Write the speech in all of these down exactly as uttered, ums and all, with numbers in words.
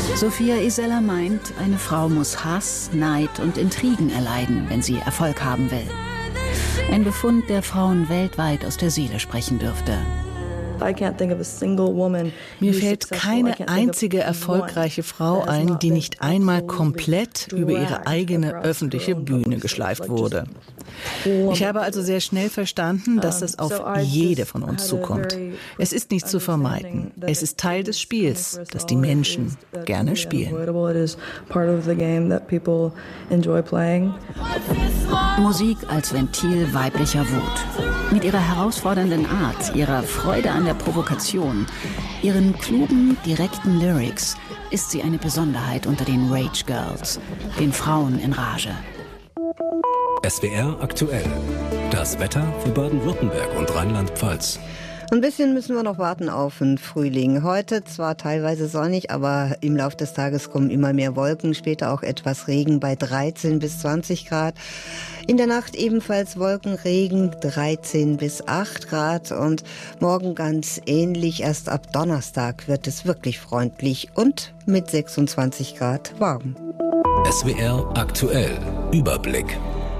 Sophia Isella meint, eine Frau muss Hass, Neid und Intrigen erleiden, wenn sie Erfolg haben will. Ein Befund, der Frauen weltweit aus der Seele sprechen dürfte. Mir fällt keine einzige erfolgreiche Frau ein, die nicht einmal komplett über ihre eigene öffentliche Bühne geschleift wurde. Ich habe also sehr schnell verstanden, dass das auf jede von uns zukommt. Es ist nicht zu vermeiden. Es ist Teil des Spiels, das die Menschen gerne spielen. Musik als Ventil weiblicher Wut. Mit ihrer herausfordernden Art, ihrer Freude an der Provokation, ihren klugen, direkten Lyrics ist sie eine Besonderheit unter den Rage Girls, den Frauen in Rage. S W R aktuell. Das Wetter für Baden-Württemberg und Rheinland-Pfalz. Ein bisschen müssen wir noch warten auf den Frühling. Heute zwar teilweise sonnig, aber im Laufe des Tages kommen immer mehr Wolken, später auch etwas Regen bei dreizehn bis zwanzig Grad. In der Nacht ebenfalls Wolken, Regen, dreizehn bis acht Grad und morgen ganz ähnlich. Erst ab Donnerstag wird es wirklich freundlich und mit sechsundzwanzig Grad warm. S W R aktuell. Überblick.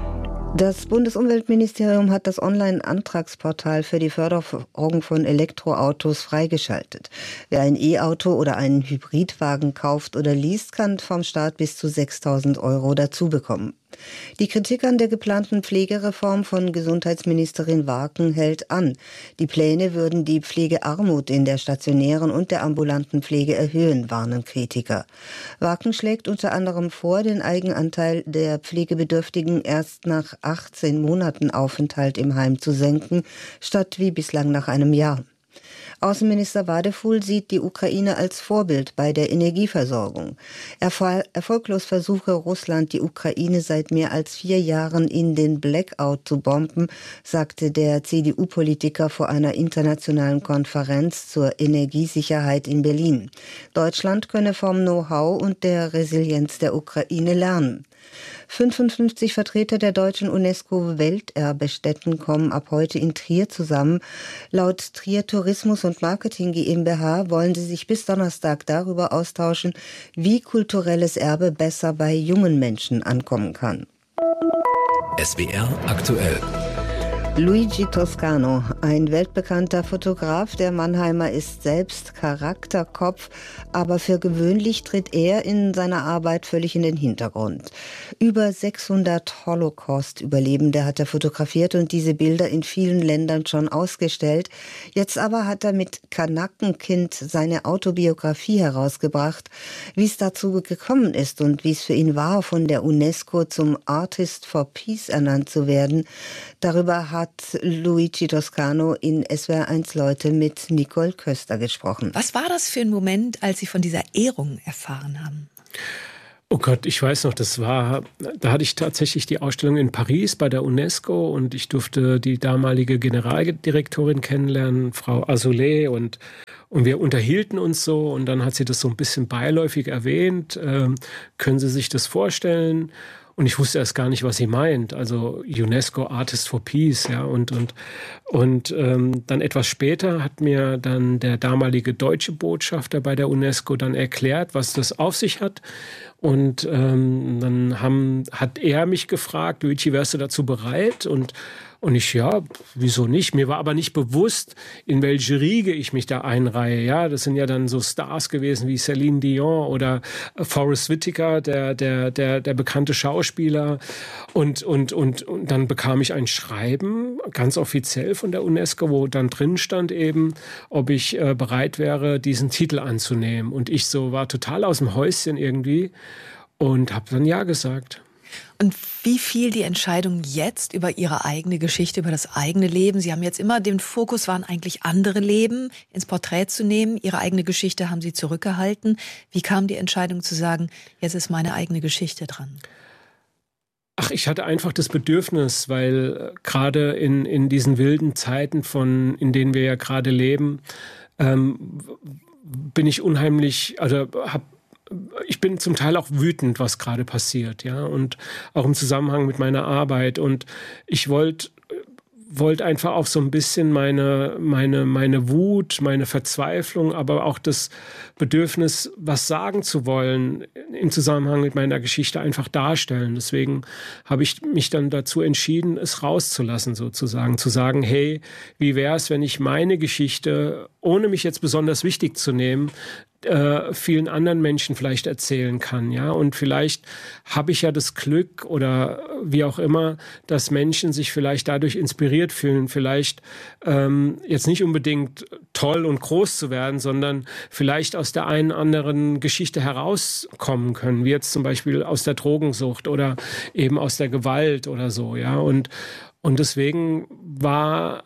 Das Bundesumweltministerium hat das Online-Antragsportal für die Förderung von Elektroautos freigeschaltet. Wer ein E-Auto oder einen Hybridwagen kauft oder liest, kann vom Staat bis zu sechstausend Euro dazu bekommen. Die Kritik an der geplanten Pflegereform von Gesundheitsministerin Waken hält an. Die Pläne würden die Pflegearmut in der stationären und der ambulanten Pflege erhöhen, warnen Kritiker. Waken schlägt unter anderem vor, den Eigenanteil der Pflegebedürftigen erst nach achtzehn Monaten Aufenthalt im Heim zu senken, statt wie bislang nach einem Jahr. Außenminister Wadefuhl sieht die Ukraine als Vorbild bei der Energieversorgung. Erfol- erfolglos versuche Russland, die Ukraine seit mehr als vier Jahren in den Blackout zu bomben, sagte der C D U-Politiker vor einer internationalen Konferenz zur Energiesicherheit in Berlin. Deutschland könne vom Know-how und der Resilienz der Ukraine lernen. fünfundfünfzig Vertreter der deutschen UNESCO-Welterbestätten kommen ab heute in Trier zusammen. Laut Trier Tourismus und Marketing GmbH wollen sie sich bis Donnerstag darüber austauschen, wie kulturelles Erbe besser bei jungen Menschen ankommen kann. S W R aktuell. Luigi Toscano, ein weltbekannter Fotograf der Mannheimer, ist selbst Charakterkopf, aber für gewöhnlich tritt er in seiner Arbeit völlig in den Hintergrund. Über sechshundert Holocaust-Überlebende hat er fotografiert und diese Bilder in vielen Ländern schon ausgestellt. Jetzt aber hat er mit Kanackenkind seine Autobiografie herausgebracht. Wie es dazu gekommen ist und wie es für ihn war, von der UNESCO zum Artist for Peace ernannt zu werden, darüber hat hat Luigi Toscano in S W R eins Leute mit Nicole Köster gesprochen. Was war das für ein Moment, als Sie von dieser Ehrung erfahren haben? Oh Gott, ich weiß noch, das war, da hatte ich tatsächlich die Ausstellung in Paris bei der UNESCO und ich durfte die damalige Generaldirektorin kennenlernen, Frau Azoulay, und Und wir unterhielten uns so und dann hat sie das so ein bisschen beiläufig erwähnt. Ähm, können Sie sich das vorstellen? Und ich wusste erst gar nicht, was sie meint. Also UNESCO Artist for Peace, ja. Und, und, und ähm, dann etwas später hat mir dann der damalige deutsche Botschafter bei der UNESCO dann erklärt, was das auf sich hat. Und ähm, dann haben, hat er mich gefragt, Luigi, wärst du dazu bereit? Und Und ich, ja, wieso nicht? Mir war aber nicht bewusst, in welche Riege ich mich da einreihe. Ja, das sind ja dann so Stars gewesen wie Celine Dion oder Forest Whitaker, der, der, der, der bekannte Schauspieler. Und, und, und, und dann bekam ich ein Schreiben, ganz offiziell von der UNESCO, wo dann drin stand eben, ob ich äh, bereit wäre, diesen Titel anzunehmen. Und ich so war total aus dem Häuschen irgendwie und habe dann ja gesagt. Und wie fiel die Entscheidung jetzt über Ihre eigene Geschichte, über das eigene Leben? Sie haben jetzt immer den Fokus, waren eigentlich andere Leben ins Porträt zu nehmen. Ihre eigene Geschichte haben Sie zurückgehalten. Wie kam die Entscheidung zu sagen, jetzt ist meine eigene Geschichte dran? Ach, ich hatte einfach das Bedürfnis, weil äh, gerade in, in diesen wilden Zeiten, von, in denen wir ja gerade leben, ähm, bin ich unheimlich, also habe ich bin zum Teil auch wütend, was gerade passiert, ja, und auch im Zusammenhang mit meiner Arbeit. Und ich wollte wollte einfach auch so ein bisschen meine, meine, meine Wut, meine Verzweiflung, aber auch das Bedürfnis, was sagen zu wollen, im Zusammenhang mit meiner Geschichte einfach darstellen. Deswegen habe ich mich dann dazu entschieden, es rauszulassen sozusagen, zu sagen, hey, wie wäre es, wenn ich meine Geschichte, ohne mich jetzt besonders wichtig zu nehmen, Äh, vielen anderen Menschen vielleicht erzählen kann, ja, und vielleicht habe ich ja das Glück oder wie auch immer, dass Menschen sich vielleicht dadurch inspiriert fühlen, vielleicht ähm, jetzt nicht unbedingt toll und groß zu werden, sondern vielleicht aus der einen anderen Geschichte herauskommen können, wie jetzt zum Beispiel aus der Drogensucht oder eben aus der Gewalt oder so, ja, und und deswegen war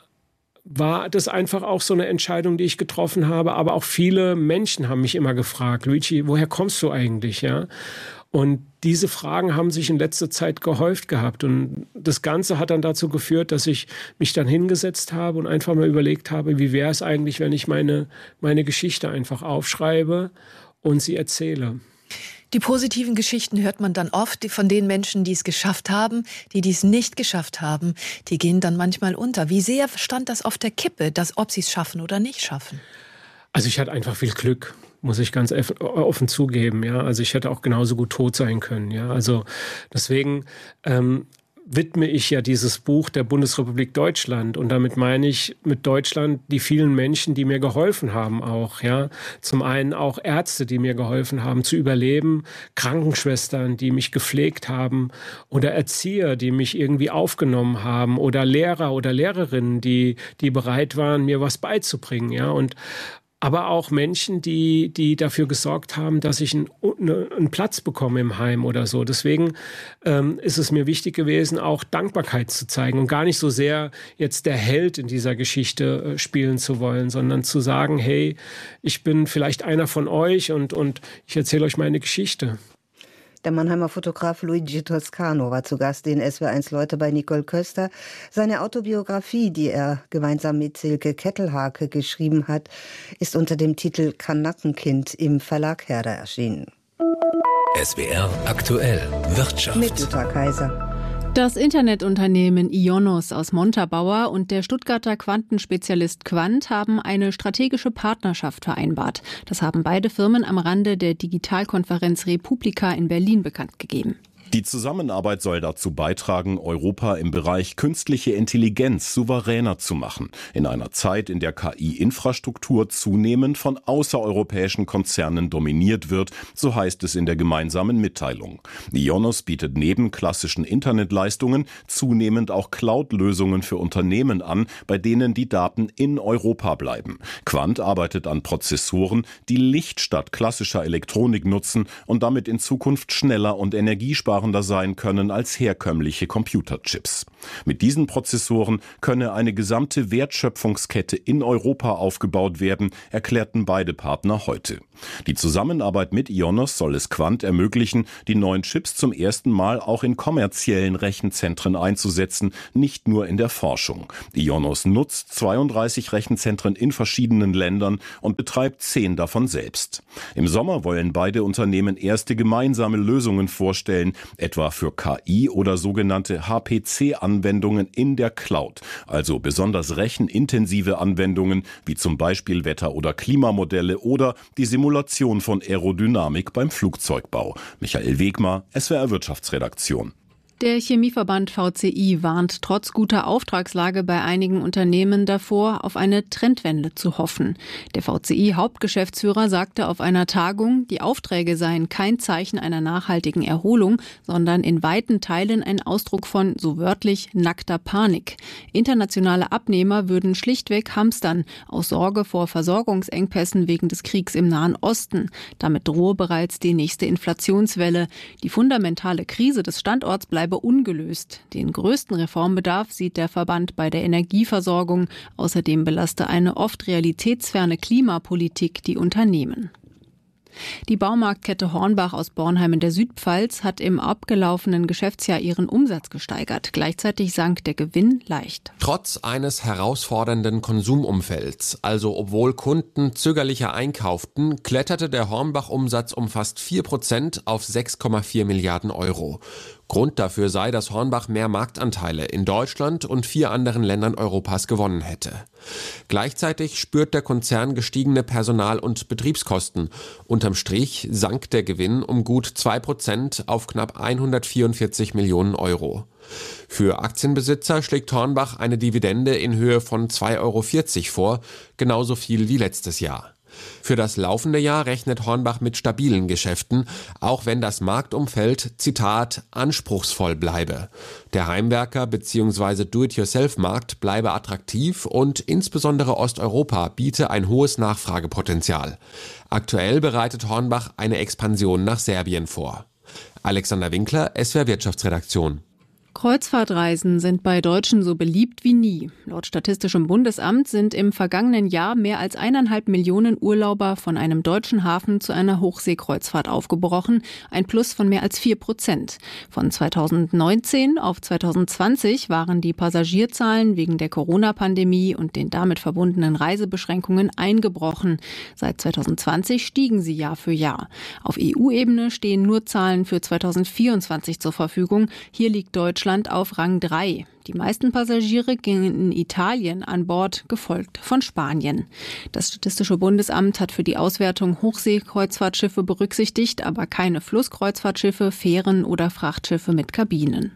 war das einfach auch so eine Entscheidung, die ich getroffen habe. Aber auch viele Menschen haben mich immer gefragt, Luigi, woher kommst du eigentlich? Ja? Und diese Fragen haben sich in letzter Zeit gehäuft gehabt. Und das Ganze hat dann dazu geführt, dass ich mich dann hingesetzt habe und einfach mal überlegt habe, wie wäre es eigentlich, wenn ich meine, meine Geschichte einfach aufschreibe und sie erzähle. Die positiven Geschichten hört man dann oft von den Menschen, die es geschafft haben. Die, die es nicht geschafft haben, die gehen dann manchmal unter. Wie sehr stand das auf der Kippe, dass, ob sie es schaffen oder nicht schaffen? Also ich hatte einfach viel Glück, muss ich ganz offen zugeben. Ja, also ich hätte auch genauso gut tot sein können. Ja, also deswegen ähm, widme ich ja dieses Buch der Bundesrepublik Deutschland. Und damit meine ich mit Deutschland die vielen Menschen, die mir geholfen haben auch. Ja, zum einen auch Ärzte, die mir geholfen haben zu überleben, Krankenschwestern, die mich gepflegt haben oder Erzieher, die mich irgendwie aufgenommen haben oder Lehrer oder Lehrerinnen, die, die bereit waren, mir was beizubringen. Ja, und aber auch Menschen, die, die dafür gesorgt haben, dass ich einen, einen Platz bekomme im Heim oder so. Deswegen ähm, ist es mir wichtig gewesen, auch Dankbarkeit zu zeigen und gar nicht so sehr jetzt der Held in dieser Geschichte äh, spielen zu wollen, sondern zu sagen, hey, ich bin vielleicht einer von euch und, und ich erzähle euch meine Geschichte. Der Mannheimer Fotograf Luigi Toscano war zu Gast in S W R eins Leute bei Nicole Köster. Seine Autobiografie, die er gemeinsam mit Silke Kettelhake geschrieben hat, ist unter dem Titel Kanackenkind im Verlag Herder erschienen. S W R aktuell Wirtschaft. Mit Jutta Kaiser. Das Internetunternehmen Ionos aus Montabaur und der Stuttgarter Quantenspezialist Quant haben eine strategische Partnerschaft vereinbart. Das haben beide Firmen am Rande der Digitalkonferenz Republika in Berlin bekannt gegeben. Die Zusammenarbeit soll dazu beitragen, Europa im Bereich künstliche Intelligenz souveräner zu machen. In einer Zeit, in der K I-Infrastruktur zunehmend von außereuropäischen Konzernen dominiert wird, so heißt es in der gemeinsamen Mitteilung. Ionos bietet neben klassischen Internetleistungen zunehmend auch Cloud-Lösungen für Unternehmen an, bei denen die Daten in Europa bleiben. Quant arbeitet an Prozessoren, die Licht statt klassischer Elektronik nutzen und damit in Zukunft schneller und energiesparender sein können als herkömmliche Computerchips. Mit diesen Prozessoren könne eine gesamte Wertschöpfungskette in Europa aufgebaut werden, erklärten beide Partner heute. Die Zusammenarbeit mit Ionos soll es Quant ermöglichen, die neuen Chips zum ersten Mal auch in kommerziellen Rechenzentren einzusetzen, nicht nur in der Forschung. Ionos nutzt zweiunddreißig Rechenzentren in verschiedenen Ländern und betreibt zehn davon selbst. Im Sommer wollen beide Unternehmen erste gemeinsame Lösungen vorstellen, etwa für K I oder sogenannte H P C-Anwendungen in der Cloud, also besonders rechenintensive Anwendungen wie zum Beispiel Wetter- oder Klimamodelle oder die Simulation von Aerodynamik beim Flugzeugbau. Michael Wegmar, S W R Wirtschaftsredaktion. Der Chemieverband V C I warnt trotz guter Auftragslage bei einigen Unternehmen davor, auf eine Trendwende zu hoffen. Der V C I-Hauptgeschäftsführer sagte auf einer Tagung, die Aufträge seien kein Zeichen einer nachhaltigen Erholung, sondern in weiten Teilen ein Ausdruck von, so wörtlich, nackter Panik. Internationale Abnehmer würden schlichtweg hamstern, aus Sorge vor Versorgungsengpässen wegen des Kriegs im Nahen Osten. Damit drohe bereits die nächste Inflationswelle. Die fundamentale Krise des Standorts bleibt ungelöst. Den größten Reformbedarf sieht der Verband bei der Energieversorgung. Außerdem belaste eine oft realitätsferne Klimapolitik die Unternehmen. Die Baumarktkette Hornbach aus Bornheim in der Südpfalz hat im abgelaufenen Geschäftsjahr ihren Umsatz gesteigert. Gleichzeitig sank der Gewinn leicht. Trotz eines herausfordernden Konsumumfelds, also obwohl Kunden zögerlicher einkauften, kletterte der Hornbach-Umsatz um fast vier Prozent auf sechs Komma vier Milliarden Euro. Grund dafür sei, dass Hornbach mehr Marktanteile in Deutschland und vier anderen Ländern Europas gewonnen hätte. Gleichzeitig spürt der Konzern gestiegene Personal- und Betriebskosten. Unterm Strich sank der Gewinn um gut zwei Prozent auf knapp hundertvierundvierzig Millionen Euro. Für Aktienbesitzer schlägt Hornbach eine Dividende in Höhe von zwei Euro vierzig vor, genauso viel wie letztes Jahr. Für das laufende Jahr rechnet Hornbach mit stabilen Geschäften, auch wenn das Marktumfeld, Zitat, anspruchsvoll bleibe. Der Heimwerker- bzw. Do-it-yourself-Markt bleibe attraktiv und insbesondere Osteuropa biete ein hohes Nachfragepotenzial. Aktuell bereitet Hornbach eine Expansion nach Serbien vor. Alexander Winkler, S W R Wirtschaftsredaktion. Kreuzfahrtreisen sind bei Deutschen so beliebt wie nie. Laut Statistischem Bundesamt sind im vergangenen Jahr mehr als eineinhalb Millionen Urlauber von einem deutschen Hafen zu einer Hochseekreuzfahrt aufgebrochen, ein Plus von mehr als vier Prozent. Von zweitausendneunzehn auf zweitausendzwanzig waren die Passagierzahlen wegen der Corona-Pandemie und den damit verbundenen Reisebeschränkungen eingebrochen. Seit zweitausendzwanzig stiegen sie Jahr für Jahr. Auf E U-Ebene stehen nur Zahlen für zweitausendvierundzwanzig zur Verfügung. Hier liegt Deutschland auf Rang drei. Die meisten Passagiere gingen in Italien an Bord, gefolgt von Spanien. Das Statistische Bundesamt hat für die Auswertung Hochseekreuzfahrtschiffe berücksichtigt, aber keine Flusskreuzfahrtschiffe, Fähren oder Frachtschiffe mit Kabinen.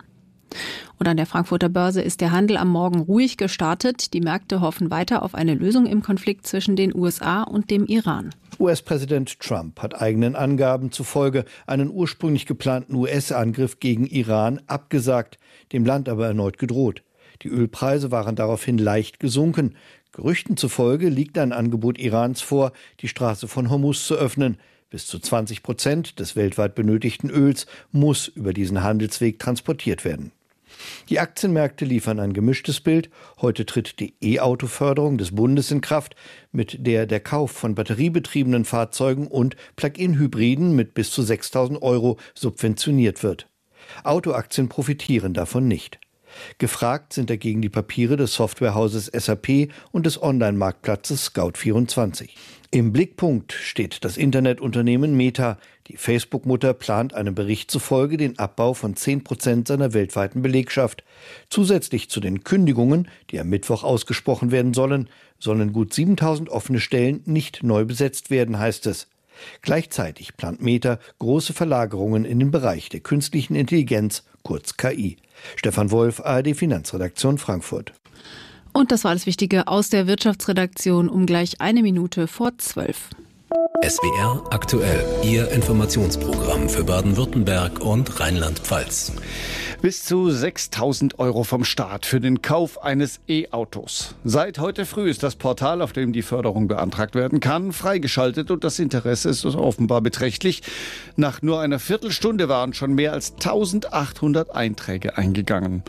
Und an der Frankfurter Börse ist der Handel am Morgen ruhig gestartet. Die Märkte hoffen weiter auf eine Lösung im Konflikt zwischen den U S A und dem Iran. U S-Präsident Trump hat eigenen Angaben zufolge einen ursprünglich geplanten U S-Angriff gegen Iran abgesagt, dem Land aber erneut gedroht. Die Ölpreise waren daraufhin leicht gesunken. Gerüchten zufolge liegt ein Angebot Irans vor, die Straße von Hormuz zu öffnen. Bis zu zwanzig Prozent des weltweit benötigten Öls muss über diesen Handelsweg transportiert werden. Die Aktienmärkte liefern ein gemischtes Bild. Heute tritt die E-Auto-Förderung des Bundes in Kraft, mit der der Kauf von batteriebetriebenen Fahrzeugen und Plug-in-Hybriden mit bis zu sechstausend Euro subventioniert wird. Autoaktien profitieren davon nicht. Gefragt sind dagegen die Papiere des Softwarehauses S A P und des Online-Marktplatzes Scout vierundzwanzig. Im Blickpunkt steht das Internetunternehmen Meta. Die Facebook-Mutter plant einem Bericht zufolge den Abbau von zehn Prozent seiner weltweiten Belegschaft. Zusätzlich zu den Kündigungen, die am Mittwoch ausgesprochen werden sollen, sollen gut siebentausend offene Stellen nicht neu besetzt werden, heißt es. Gleichzeitig plant Meta große Verlagerungen in den Bereich der künstlichen Intelligenz, kurz K I. Stefan Wolf, A R D Finanzredaktion Frankfurt. Und das war alles Wichtige aus der Wirtschaftsredaktion um gleich eine Minute vor zwölf. S W R aktuell, Ihr Informationsprogramm für Baden-Württemberg und Rheinland-Pfalz. Bis zu sechstausend Euro vom Staat für den Kauf eines E-Autos. Seit heute früh ist das Portal, auf dem die Förderung beantragt werden kann, freigeschaltet und das Interesse ist offenbar beträchtlich. Nach nur einer Viertelstunde waren schon mehr als eintausendachthundert Einträge eingegangen.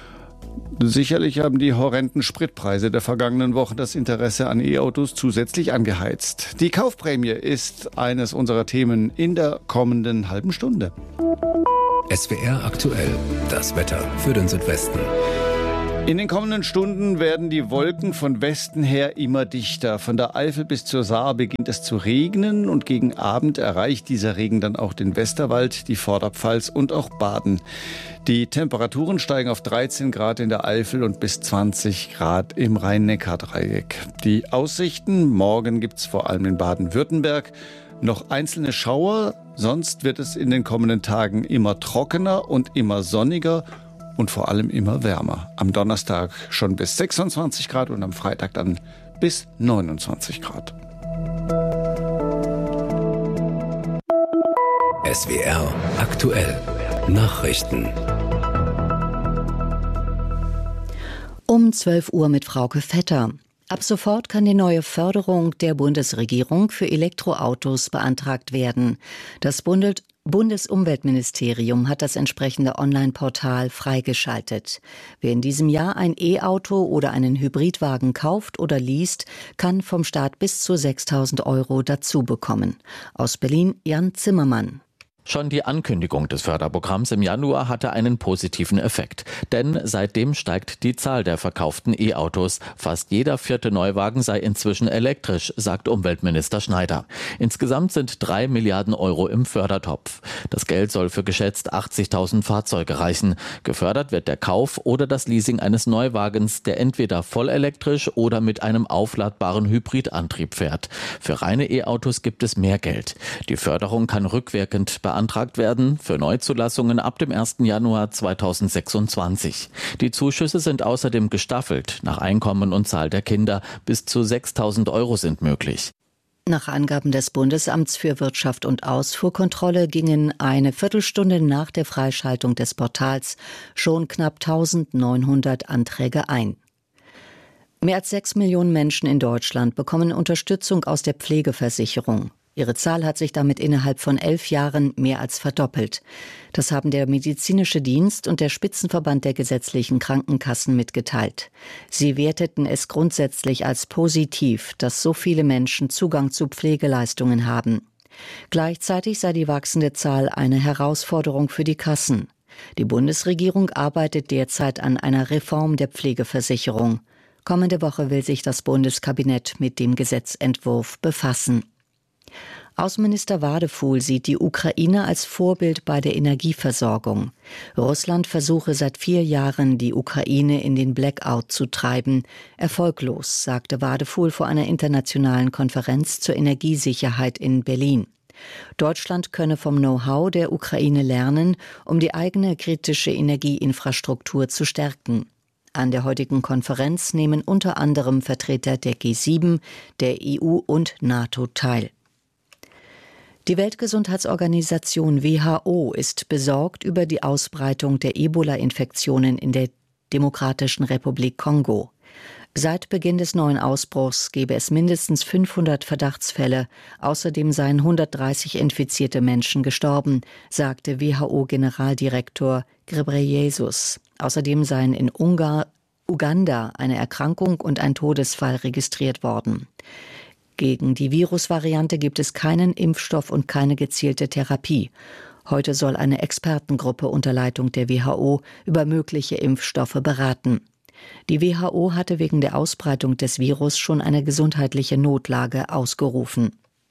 Sicherlich haben die horrenden Spritpreise der vergangenen Wochen das Interesse an E-Autos zusätzlich angeheizt. Die Kaufprämie ist eines unserer Themen in der kommenden halben Stunde. S W R aktuell, das Wetter für den Südwesten. In den kommenden Stunden werden die Wolken von Westen her immer dichter. Von der Eifel bis zur Saar beginnt es zu regnen und gegen Abend erreicht dieser Regen dann auch den Westerwald, die Vorderpfalz und auch Baden. Die Temperaturen steigen auf dreizehn Grad in der Eifel und bis zwanzig Grad im Rhein-Neckar-Dreieck. Die Aussichten: Morgen gibt es vor allem in Baden-Württemberg noch einzelne Schauer. Sonst wird es in den kommenden Tagen immer trockener und immer sonniger und vor allem immer wärmer. Am Donnerstag schon bis sechsundzwanzig Grad und am Freitag dann bis neunundzwanzig Grad. S W R aktuell, Nachrichten. Um zwölf Uhr mit Frauke Vetter. Ab sofort kann die neue Förderung der Bundesregierung für Elektroautos beantragt werden. Das Bundes- Bundesumweltministerium hat das entsprechende Online-Portal freigeschaltet. Wer in diesem Jahr ein E-Auto oder einen Hybridwagen kauft oder liest, kann vom Staat bis zu sechstausend Euro dazu bekommen. Aus Berlin Jan Zimmermann. Schon die Ankündigung des Förderprogramms im Januar hatte einen positiven Effekt. Denn seitdem steigt die Zahl der verkauften E-Autos. Fast jeder vierte Neuwagen sei inzwischen elektrisch, sagt Umweltminister Schneider. Insgesamt sind drei Milliarden Euro im Fördertopf. Das Geld soll für geschätzt achtzigtausend Fahrzeuge reichen. Gefördert wird der Kauf oder das Leasing eines Neuwagens, der entweder vollelektrisch oder mit einem aufladbaren Hybridantrieb fährt. Für reine E-Autos gibt es mehr Geld. Die Förderung kann rückwirkend beantragt beantragt werden für Neuzulassungen ab dem ersten Januar zweitausendsechsundzwanzig. Die Zuschüsse sind außerdem gestaffelt nach Einkommen und Zahl der Kinder. Bis zu sechstausend Euro sind möglich. Nach Angaben des Bundesamts für Wirtschaft und Ausfuhrkontrolle gingen eine Viertelstunde nach der Freischaltung des Portals schon knapp eintausendneunhundert Anträge ein. Mehr als sechs Millionen Menschen in Deutschland bekommen Unterstützung aus der Pflegeversicherung. Ihre Zahl hat sich damit innerhalb von elf Jahren mehr als verdoppelt. Das haben der Medizinische Dienst und der Spitzenverband der gesetzlichen Krankenkassen mitgeteilt. Sie werteten es grundsätzlich als positiv, dass so viele Menschen Zugang zu Pflegeleistungen haben. Gleichzeitig sei die wachsende Zahl eine Herausforderung für die Kassen. Die Bundesregierung arbeitet derzeit an einer Reform der Pflegeversicherung. Kommende Woche will sich das Bundeskabinett mit dem Gesetzentwurf befassen. Außenminister Wadefuhl sieht die Ukraine als Vorbild bei der Energieversorgung. Russland versuche seit vier Jahren, die Ukraine in den Blackout zu treiben. Erfolglos, sagte Wadefuhl vor einer internationalen Konferenz zur Energiesicherheit in Berlin. Deutschland könne vom Know-how der Ukraine lernen, um die eigene kritische Energieinfrastruktur zu stärken. An der heutigen Konferenz nehmen unter anderem Vertreter der G sieben, der E U und NATO teil. Die Weltgesundheitsorganisation W H O ist besorgt über die Ausbreitung der Ebola-Infektionen in der Demokratischen Republik Kongo. Seit Beginn des neuen Ausbruchs gebe es mindestens fünfhundert Verdachtsfälle. Außerdem seien hundertdreißig infizierte Menschen gestorben, sagte W H O-Generaldirektor Ghebreyesus. Außerdem seien in Ungar, Uganda eine Erkrankung und ein Todesfall registriert worden. Gegen die Virusvariante gibt es keinen Impfstoff und keine gezielte Therapie. Heute soll eine Expertengruppe unter Leitung der W H O über mögliche Impfstoffe beraten. Die W H O hatte wegen der Ausbreitung des Virus schon eine gesundheitliche Notlage ausgerufen.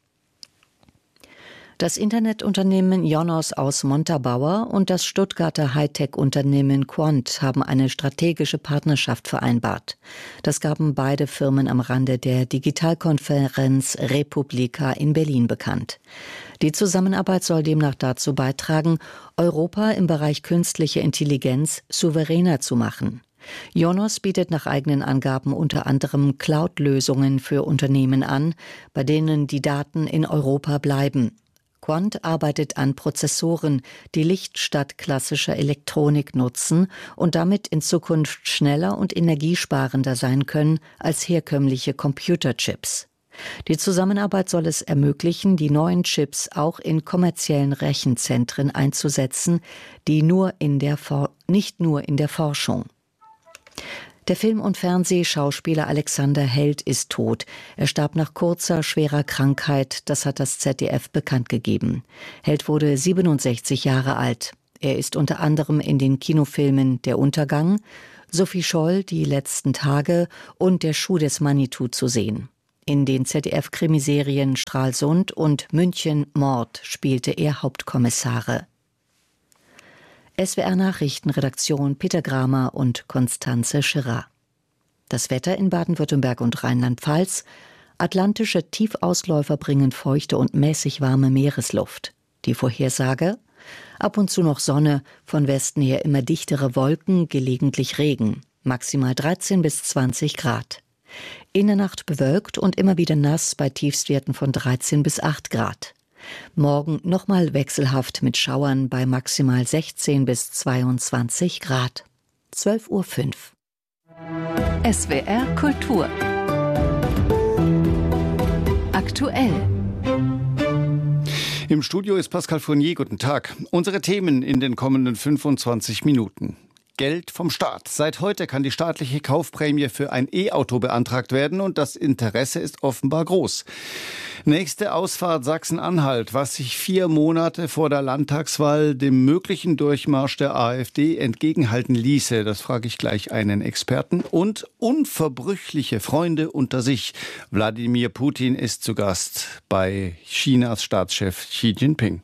Das Internetunternehmen Ionos aus Montabaur und das Stuttgarter Hightech-Unternehmen Quant haben eine strategische Partnerschaft vereinbart. Das gaben beide Firmen am Rande der Digitalkonferenz Republika in Berlin bekannt. Die Zusammenarbeit soll demnach dazu beitragen, Europa im Bereich künstliche Intelligenz souveräner zu machen. Ionos bietet nach eigenen Angaben unter anderem Cloud-Lösungen für Unternehmen an, bei denen die Daten in Europa bleiben. Quant arbeitet an Prozessoren, die Licht statt klassischer Elektronik nutzen und damit in Zukunft schneller und energiesparender sein können als herkömmliche Computerchips. Die Zusammenarbeit soll es ermöglichen, die neuen Chips auch in kommerziellen Rechenzentren einzusetzen, die nur in der For- nicht nur in der Forschung. Der Film- und Fernsehschauspieler Alexander Held ist tot. Er starb nach kurzer, schwerer Krankheit, das hat das Z D F bekannt gegeben. Held wurde siebenundsechzig Jahre alt. Er ist unter anderem in den Kinofilmen Der Untergang, Sophie Scholl, Die letzten Tage und Der Schuh des Manitou zu sehen. In den Z D F-Krimiserien Stralsund und München Mord spielte er Hauptkommissare. S W R-Nachrichtenredaktion Peter Gramer und Konstanze Schirrer. Das Wetter in Baden-Württemberg und Rheinland-Pfalz. Atlantische Tiefausläufer bringen feuchte und mäßig warme Meeresluft. Die Vorhersage? Ab und zu noch Sonne, von Westen her immer dichtere Wolken, gelegentlich Regen. Maximal dreizehn bis zwanzig Grad. In der Nacht bewölkt und immer wieder nass bei Tiefstwerten von dreizehn bis acht Grad. Morgen nochmal wechselhaft mit Schauern bei maximal sechzehn bis zweiundzwanzig Grad. zwölf Uhr fünf. S W R Kultur. Aktuell. Im Studio ist Pascal Fournier. Guten Tag. Unsere Themen in den kommenden fünfundzwanzig Minuten. Geld vom Staat. Seit heute kann die staatliche Kaufprämie für ein E-Auto beantragt werden und das Interesse ist offenbar groß. Nächste Ausfahrt Sachsen-Anhalt, was sich vier Monate vor der Landtagswahl dem möglichen Durchmarsch der AfD entgegenhalten ließe, das frage ich gleich einen Experten. Und unverbrüchliche Freunde unter sich. Wladimir Putin ist zu Gast bei Chinas Staatschef Xi Jinping.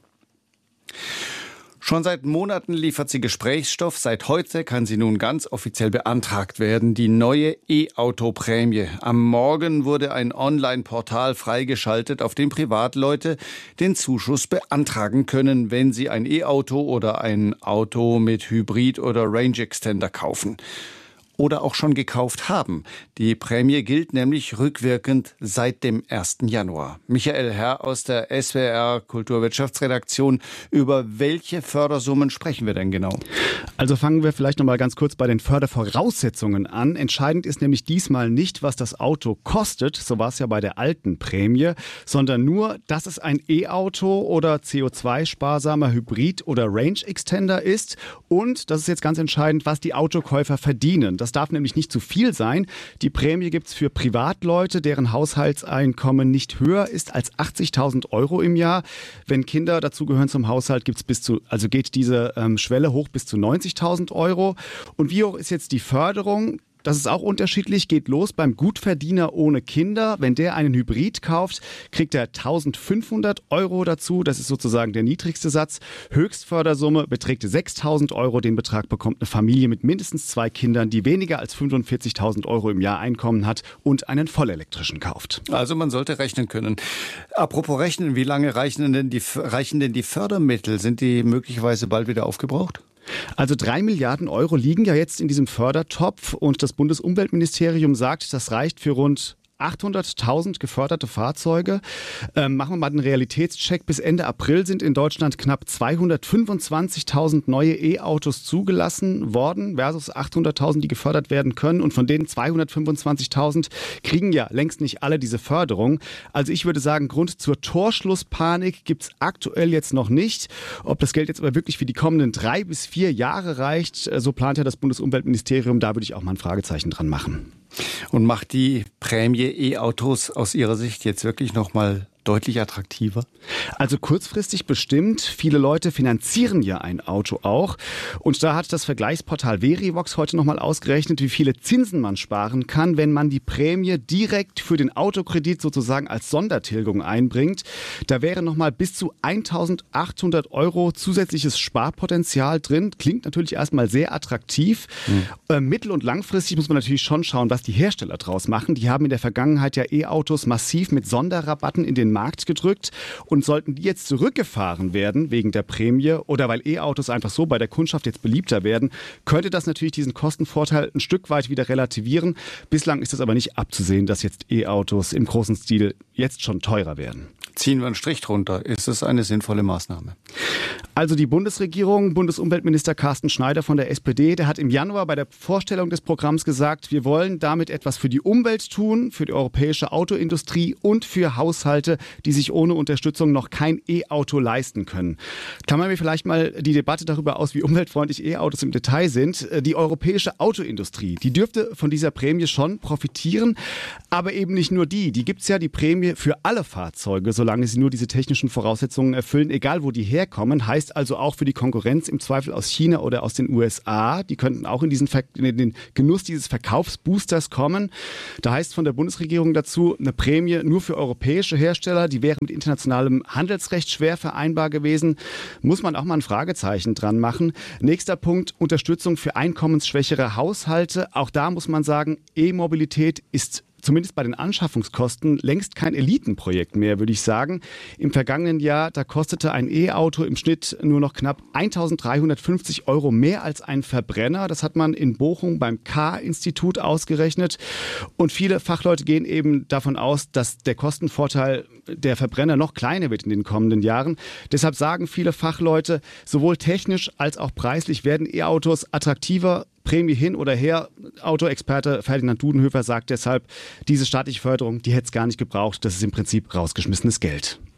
Schon seit Monaten liefert sie Gesprächsstoff. Seit heute kann sie nun ganz offiziell beantragt werden, die neue E-Auto-Prämie. Am Morgen wurde ein Online-Portal freigeschaltet, auf dem Privatleute den Zuschuss beantragen können, wenn sie ein E-Auto oder ein Auto mit Hybrid oder Range Extender kaufen. Oder auch schon gekauft haben. Die Prämie gilt nämlich rückwirkend seit dem ersten Januar. Michael Herr aus der S W R Kulturwirtschaftsredaktion. Über welche Fördersummen sprechen wir denn genau? Also fangen wir vielleicht noch mal ganz kurz bei den Fördervoraussetzungen an. Entscheidend ist nämlich diesmal nicht, was das Auto kostet, so war es ja bei der alten Prämie, sondern nur, dass es ein E-Auto oder C O zwei sparsamer Hybrid oder Range Extender ist. Und, das ist jetzt ganz entscheidend, was die Autokäufer verdienen. Das darf nämlich nicht zu viel sein. Die Prämie gibt es für Privatleute, deren Haushaltseinkommen nicht höher ist als achtzigtausend Euro im Jahr. Wenn Kinder dazugehören zum Haushalt, gibt's bis zu, also geht diese ähm, Schwelle hoch bis zu neunzigtausend Euro. Und wie hoch ist jetzt die Förderung? Das ist auch unterschiedlich, geht los beim Gutverdiener ohne Kinder. Wenn der einen Hybrid kauft, kriegt er eintausendfünfhundert Euro dazu. Das ist sozusagen der niedrigste Satz. Höchstfördersumme beträgt sechstausend Euro. Den Betrag bekommt eine Familie mit mindestens zwei Kindern, die weniger als fünfundvierzigtausend Euro im Jahr Einkommen hat und einen vollelektrischen kauft. Also man sollte rechnen können. Apropos rechnen, wie lange reichen denn die, reichen denn die Fördermittel? Sind die möglicherweise bald wieder aufgebraucht? Also drei Milliarden Euro liegen ja jetzt in diesem Fördertopf und das Bundesumweltministerium sagt, das reicht für rund achthunderttausend geförderte Fahrzeuge. Ähm, machen wir mal den Realitätscheck. Bis Ende April sind in Deutschland knapp zweihundertfünfundzwanzigtausend neue E-Autos zugelassen worden versus achthunderttausend, die gefördert werden können. Und von denen zweihundertfünfundzwanzigtausend kriegen ja längst nicht alle diese Förderung. Also ich würde sagen, Grund zur Torschlusspanik gibt es aktuell jetzt noch nicht. Ob das Geld jetzt aber wirklich für die kommenden drei bis vier Jahre reicht, so plant ja das Bundesumweltministerium. Da würde ich auch mal ein Fragezeichen dran machen. Und macht die Prämie E-Autos aus Ihrer Sicht jetzt wirklich noch mal deutlich attraktiver? Also kurzfristig bestimmt. Viele Leute finanzieren ja ein Auto auch. Und da hat das Vergleichsportal Verivox heute nochmal ausgerechnet, wie viele Zinsen man sparen kann, wenn man die Prämie direkt für den Autokredit sozusagen als Sondertilgung einbringt. Da wäre nochmal bis zu eintausendachthundert Euro zusätzliches Sparpotenzial drin. Klingt natürlich erstmal sehr attraktiv. Mhm. Äh, mittel- und langfristig muss man natürlich schon schauen, was die Hersteller draus machen. Die haben in der Vergangenheit ja E-Autos massiv mit Sonderrabatten in den Markt gedrückt und sollten die jetzt zurückgefahren werden wegen der Prämie oder weil E-Autos einfach so bei der Kundschaft jetzt beliebter werden, könnte das natürlich diesen Kostenvorteil ein Stück weit wieder relativieren. Bislang ist es aber nicht abzusehen, dass jetzt E-Autos im großen Stil jetzt schon teurer werden. Ziehen wir einen Strich drunter. Ist es eine sinnvolle Maßnahme? Also die Bundesregierung, Bundesumweltminister Carsten Schneider von der S P D, der hat im Januar bei der Vorstellung des Programms gesagt, wir wollen damit etwas für die Umwelt tun, für die europäische Autoindustrie und für Haushalte, die sich ohne Unterstützung noch kein E-Auto leisten können. Klammern wir vielleicht mal die Debatte darüber aus, wie umweltfreundlich E-Autos im Detail sind. Die europäische Autoindustrie, die dürfte von dieser Prämie schon profitieren, aber eben nicht nur die. Die gibt es ja, die Prämie für alle Fahrzeuge, solange sie nur diese technischen Voraussetzungen erfüllen, egal wo die herkommen. Heißt also auch für die Konkurrenz im Zweifel aus China oder aus den U S A. Die könnten auch in, diesen Ver- in den Genuss dieses Verkaufsboosters kommen. Da heißt von der Bundesregierung dazu, eine Prämie nur für europäische Hersteller, die wäre mit internationalem Handelsrecht schwer vereinbar gewesen. Muss man auch mal ein Fragezeichen dran machen. Nächster Punkt, Unterstützung für einkommensschwächere Haushalte. Auch da muss man sagen, E-Mobilität ist zumindest bei den Anschaffungskosten längst kein Elitenprojekt mehr, würde ich sagen. Im vergangenen Jahr, da kostete ein E-Auto im Schnitt nur noch knapp eintausenddreihundertfünfzig Euro mehr als ein Verbrenner. Das hat man in Bochum beim K-Institut ausgerechnet. Und viele Fachleute gehen eben davon aus, dass der Kostenvorteil der Verbrenner noch kleiner wird in den kommenden Jahren. Deshalb sagen viele Fachleute, sowohl technisch als auch preislich werden E-Autos attraktiver. Prämie hin oder her. Autoexperte Ferdinand Dudenhöfer sagt deshalb, diese staatliche Förderung, die hätte es gar nicht gebraucht. Das ist im Prinzip rausgeschmissenes Geld.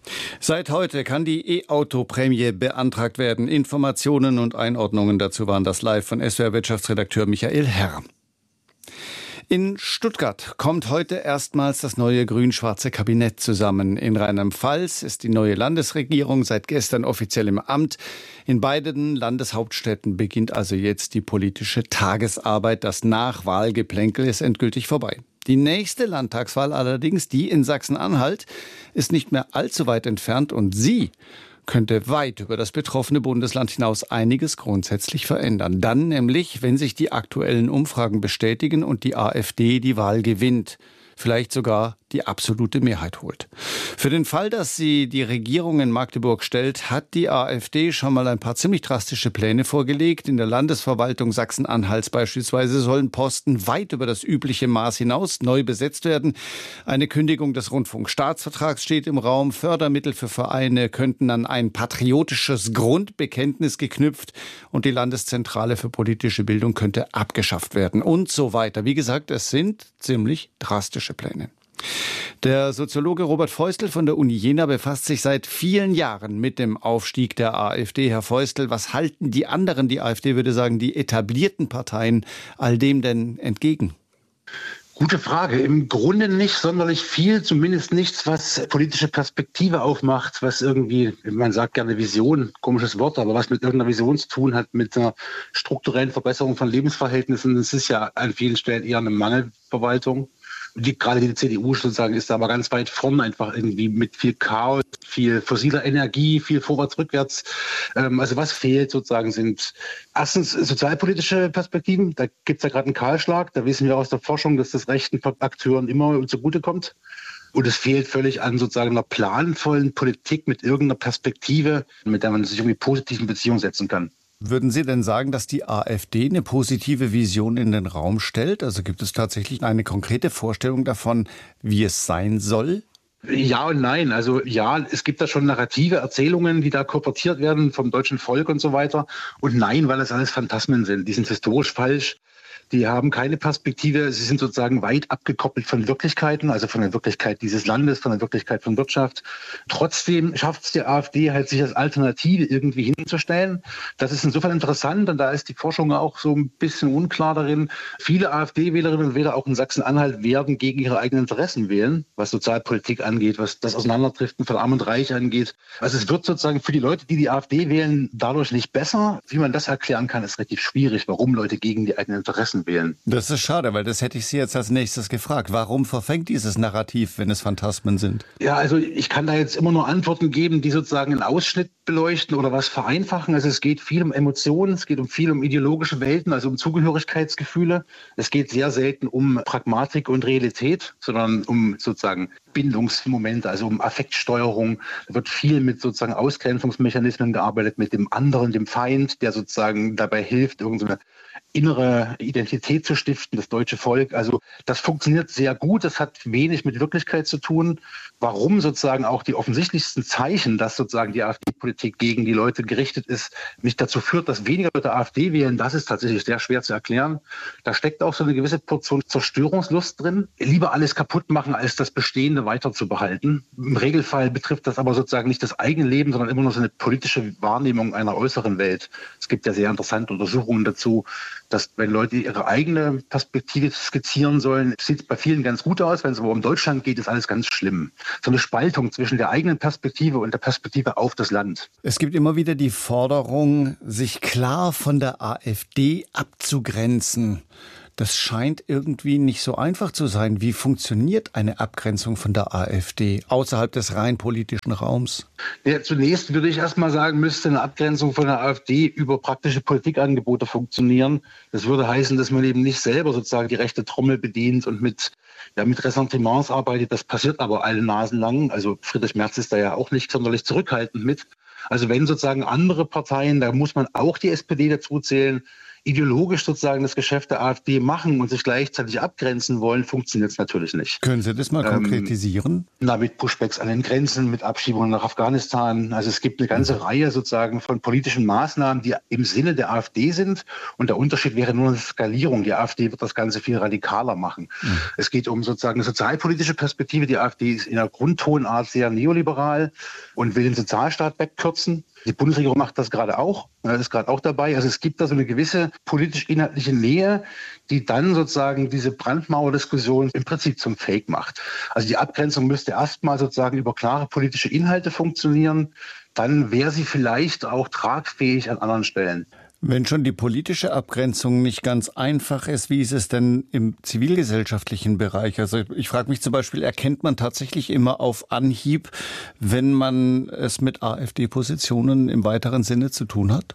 Seit heute kann die E-Auto-Prämie beantragt werden. Informationen und Einordnungen dazu waren das live von S W R-Wirtschaftsredakteur Michael Herr. In Stuttgart kommt heute erstmals das neue grün-schwarze Kabinett zusammen. In Rheinland-Pfalz ist die neue Landesregierung seit gestern offiziell im Amt. In beiden Landeshauptstädten beginnt also jetzt die politische Tagesarbeit. Das Nachwahlgeplänkel ist endgültig vorbei. Die nächste Landtagswahl allerdings, die in Sachsen-Anhalt, ist nicht mehr allzu weit entfernt und sie könnte weit über das betroffene Bundesland hinaus einiges grundsätzlich verändern. Dann nämlich, wenn sich die aktuellen Umfragen bestätigen und die AfD die Wahl gewinnt. Vielleicht sogar die absolute Mehrheit holt. Für den Fall, dass sie die Regierung in Magdeburg stellt, hat die AfD schon mal ein paar ziemlich drastische Pläne vorgelegt. In der Landesverwaltung Sachsen-Anhalts beispielsweise sollen Posten weit über das übliche Maß hinaus neu besetzt werden. Eine Kündigung des Rundfunkstaatsvertrags steht im Raum. Fördermittel für Vereine könnten an ein patriotisches Grundbekenntnis geknüpft und die Landeszentrale für politische Bildung könnte abgeschafft werden und so weiter. Wie gesagt, es sind ziemlich drastische Pläne. Der Soziologe Robert Feustel von der Uni Jena befasst sich seit vielen Jahren mit dem Aufstieg der AfD. Herr Feustel, was halten die anderen, die AfD würde sagen, die etablierten Parteien, all dem denn entgegen? Gute Frage. Im Grunde nicht sonderlich viel, zumindest nichts, was politische Perspektive aufmacht, was irgendwie, man sagt gerne Vision, komisches Wort, aber was mit irgendeiner Vision zu tun hat, mit einer strukturellen Verbesserung von Lebensverhältnissen. Das ist ja an vielen Stellen eher eine Mangelverwaltung. Die, gerade die C D U sozusagen ist da aber ganz weit vorn, einfach irgendwie mit viel Chaos, viel fossiler Energie, viel vorwärts, rückwärts. Ähm, also was fehlt sozusagen sind erstens sozialpolitische Perspektiven. Da gibt es ja gerade einen Kahlschlag. Da wissen wir aus der Forschung, dass das rechten Akteuren immer zugutekommt. Und es fehlt völlig an sozusagen einer planvollen Politik mit irgendeiner Perspektive, mit der man sich irgendwie positiv in Beziehung setzen kann. Würden Sie denn sagen, dass die AfD eine positive Vision in den Raum stellt? Also gibt es tatsächlich eine konkrete Vorstellung davon, wie es sein soll? Ja und nein. Also ja, es gibt da schon narrative Erzählungen, die da kolportiert werden vom deutschen Volk und so weiter. Und nein, weil das alles Phantasmen sind. Die sind historisch falsch. Die haben keine Perspektive. Sie sind sozusagen weit abgekoppelt von Wirklichkeiten, also von der Wirklichkeit dieses Landes, von der Wirklichkeit von Wirtschaft. Trotzdem schafft es die AfD halt, sich als Alternative irgendwie hinzustellen. Das ist insofern interessant und da ist die Forschung auch so ein bisschen unklar darin. Viele AfD-Wählerinnen und Wähler auch in Sachsen-Anhalt werden gegen ihre eigenen Interessen wählen, was Sozialpolitik angeht, was das Auseinanderdriften von Arm und Reich angeht. Also es wird sozusagen für die Leute, die die AfD wählen, dadurch nicht besser. Wie man das erklären kann, ist relativ schwierig, warum Leute gegen die eigenen Interessen wählen. Das ist schade, weil das hätte ich Sie jetzt als nächstes gefragt. Warum verfängt dieses Narrativ, wenn es Phantasmen sind? Ja, also ich kann da jetzt immer nur Antworten geben, die sozusagen einen Ausschnitt beleuchten oder was vereinfachen. Also es geht viel um Emotionen, es geht um viel um ideologische Welten, also um Zugehörigkeitsgefühle. Es geht sehr selten um Pragmatik und Realität, sondern um sozusagen Bindungsmomente, also um Affektsteuerung. Da wird viel mit sozusagen Ausgrenzungsmechanismen gearbeitet, mit dem anderen, dem Feind, der sozusagen dabei hilft, irgendeine innere Identität zu stiften, das deutsche Volk. Also das funktioniert sehr gut. Das hat wenig mit Wirklichkeit zu tun. Warum sozusagen auch die offensichtlichsten Zeichen, dass sozusagen die AfD-Politik gegen die Leute gerichtet ist, nicht dazu führt, dass weniger Leute AfD wählen, das ist tatsächlich sehr schwer zu erklären. Da steckt auch so eine gewisse Portion Zerstörungslust drin. Lieber alles kaputt machen, als das Bestehende weiter zu behalten. Im Regelfall betrifft das aber sozusagen nicht das eigene Leben, sondern immer nur so eine politische Wahrnehmung einer äußeren Welt. Es gibt ja sehr interessante Untersuchungen dazu, dass wenn Leute ihre eigene Perspektive skizzieren sollen, sieht es bei vielen ganz gut aus. Wenn es aber um Deutschland geht, ist alles ganz schlimm. So eine Spaltung zwischen der eigenen Perspektive und der Perspektive auf das Land. Es gibt immer wieder die Forderung, sich klar von der AfD abzugrenzen. Das scheint irgendwie nicht so einfach zu sein. Wie funktioniert eine Abgrenzung von der AfD außerhalb des rein politischen Raums? Ja, zunächst würde ich erst mal sagen, müsste eine Abgrenzung von der AfD über praktische Politikangebote funktionieren. Das würde heißen, dass man eben nicht selber sozusagen die rechte Trommel bedient und mit, ja, mit Ressentiments arbeitet. Das passiert aber alle Nasen lang. Also Friedrich Merz ist da ja auch nicht sonderlich zurückhaltend mit. Also wenn sozusagen andere Parteien, da muss man auch die S P D dazu zählen, ideologisch sozusagen das Geschäft der AfD machen und sich gleichzeitig abgrenzen wollen, funktioniert es natürlich nicht. Können Sie das mal ähm, konkretisieren? Na, mit Pushbacks an den Grenzen, mit Abschiebungen nach Afghanistan. Also es gibt eine ganze mhm. Reihe sozusagen von politischen Maßnahmen, die im Sinne der AfD sind. Und der Unterschied wäre nur eine Skalierung. Die AfD wird das Ganze viel radikaler machen. Mhm. Es geht um sozusagen eine sozialpolitische Perspektive. Die AfD ist in der Grundtonart sehr neoliberal und will den Sozialstaat wegkürzen. Die Bundesregierung macht das gerade auch, ist gerade auch dabei. Also es gibt da so eine gewisse politisch-inhaltliche Nähe, die dann sozusagen diese Brandmauerdiskussion im Prinzip zum Fake macht. Also die Abgrenzung müsste erstmal sozusagen über klare politische Inhalte funktionieren. Dann wäre sie vielleicht auch tragfähig an anderen Stellen. Wenn schon die politische Abgrenzung nicht ganz einfach ist, wie ist es denn im zivilgesellschaftlichen Bereich? Also ich frage mich zum Beispiel, erkennt man tatsächlich immer auf Anhieb, wenn man es mit AfD-Positionen im weiteren Sinne zu tun hat?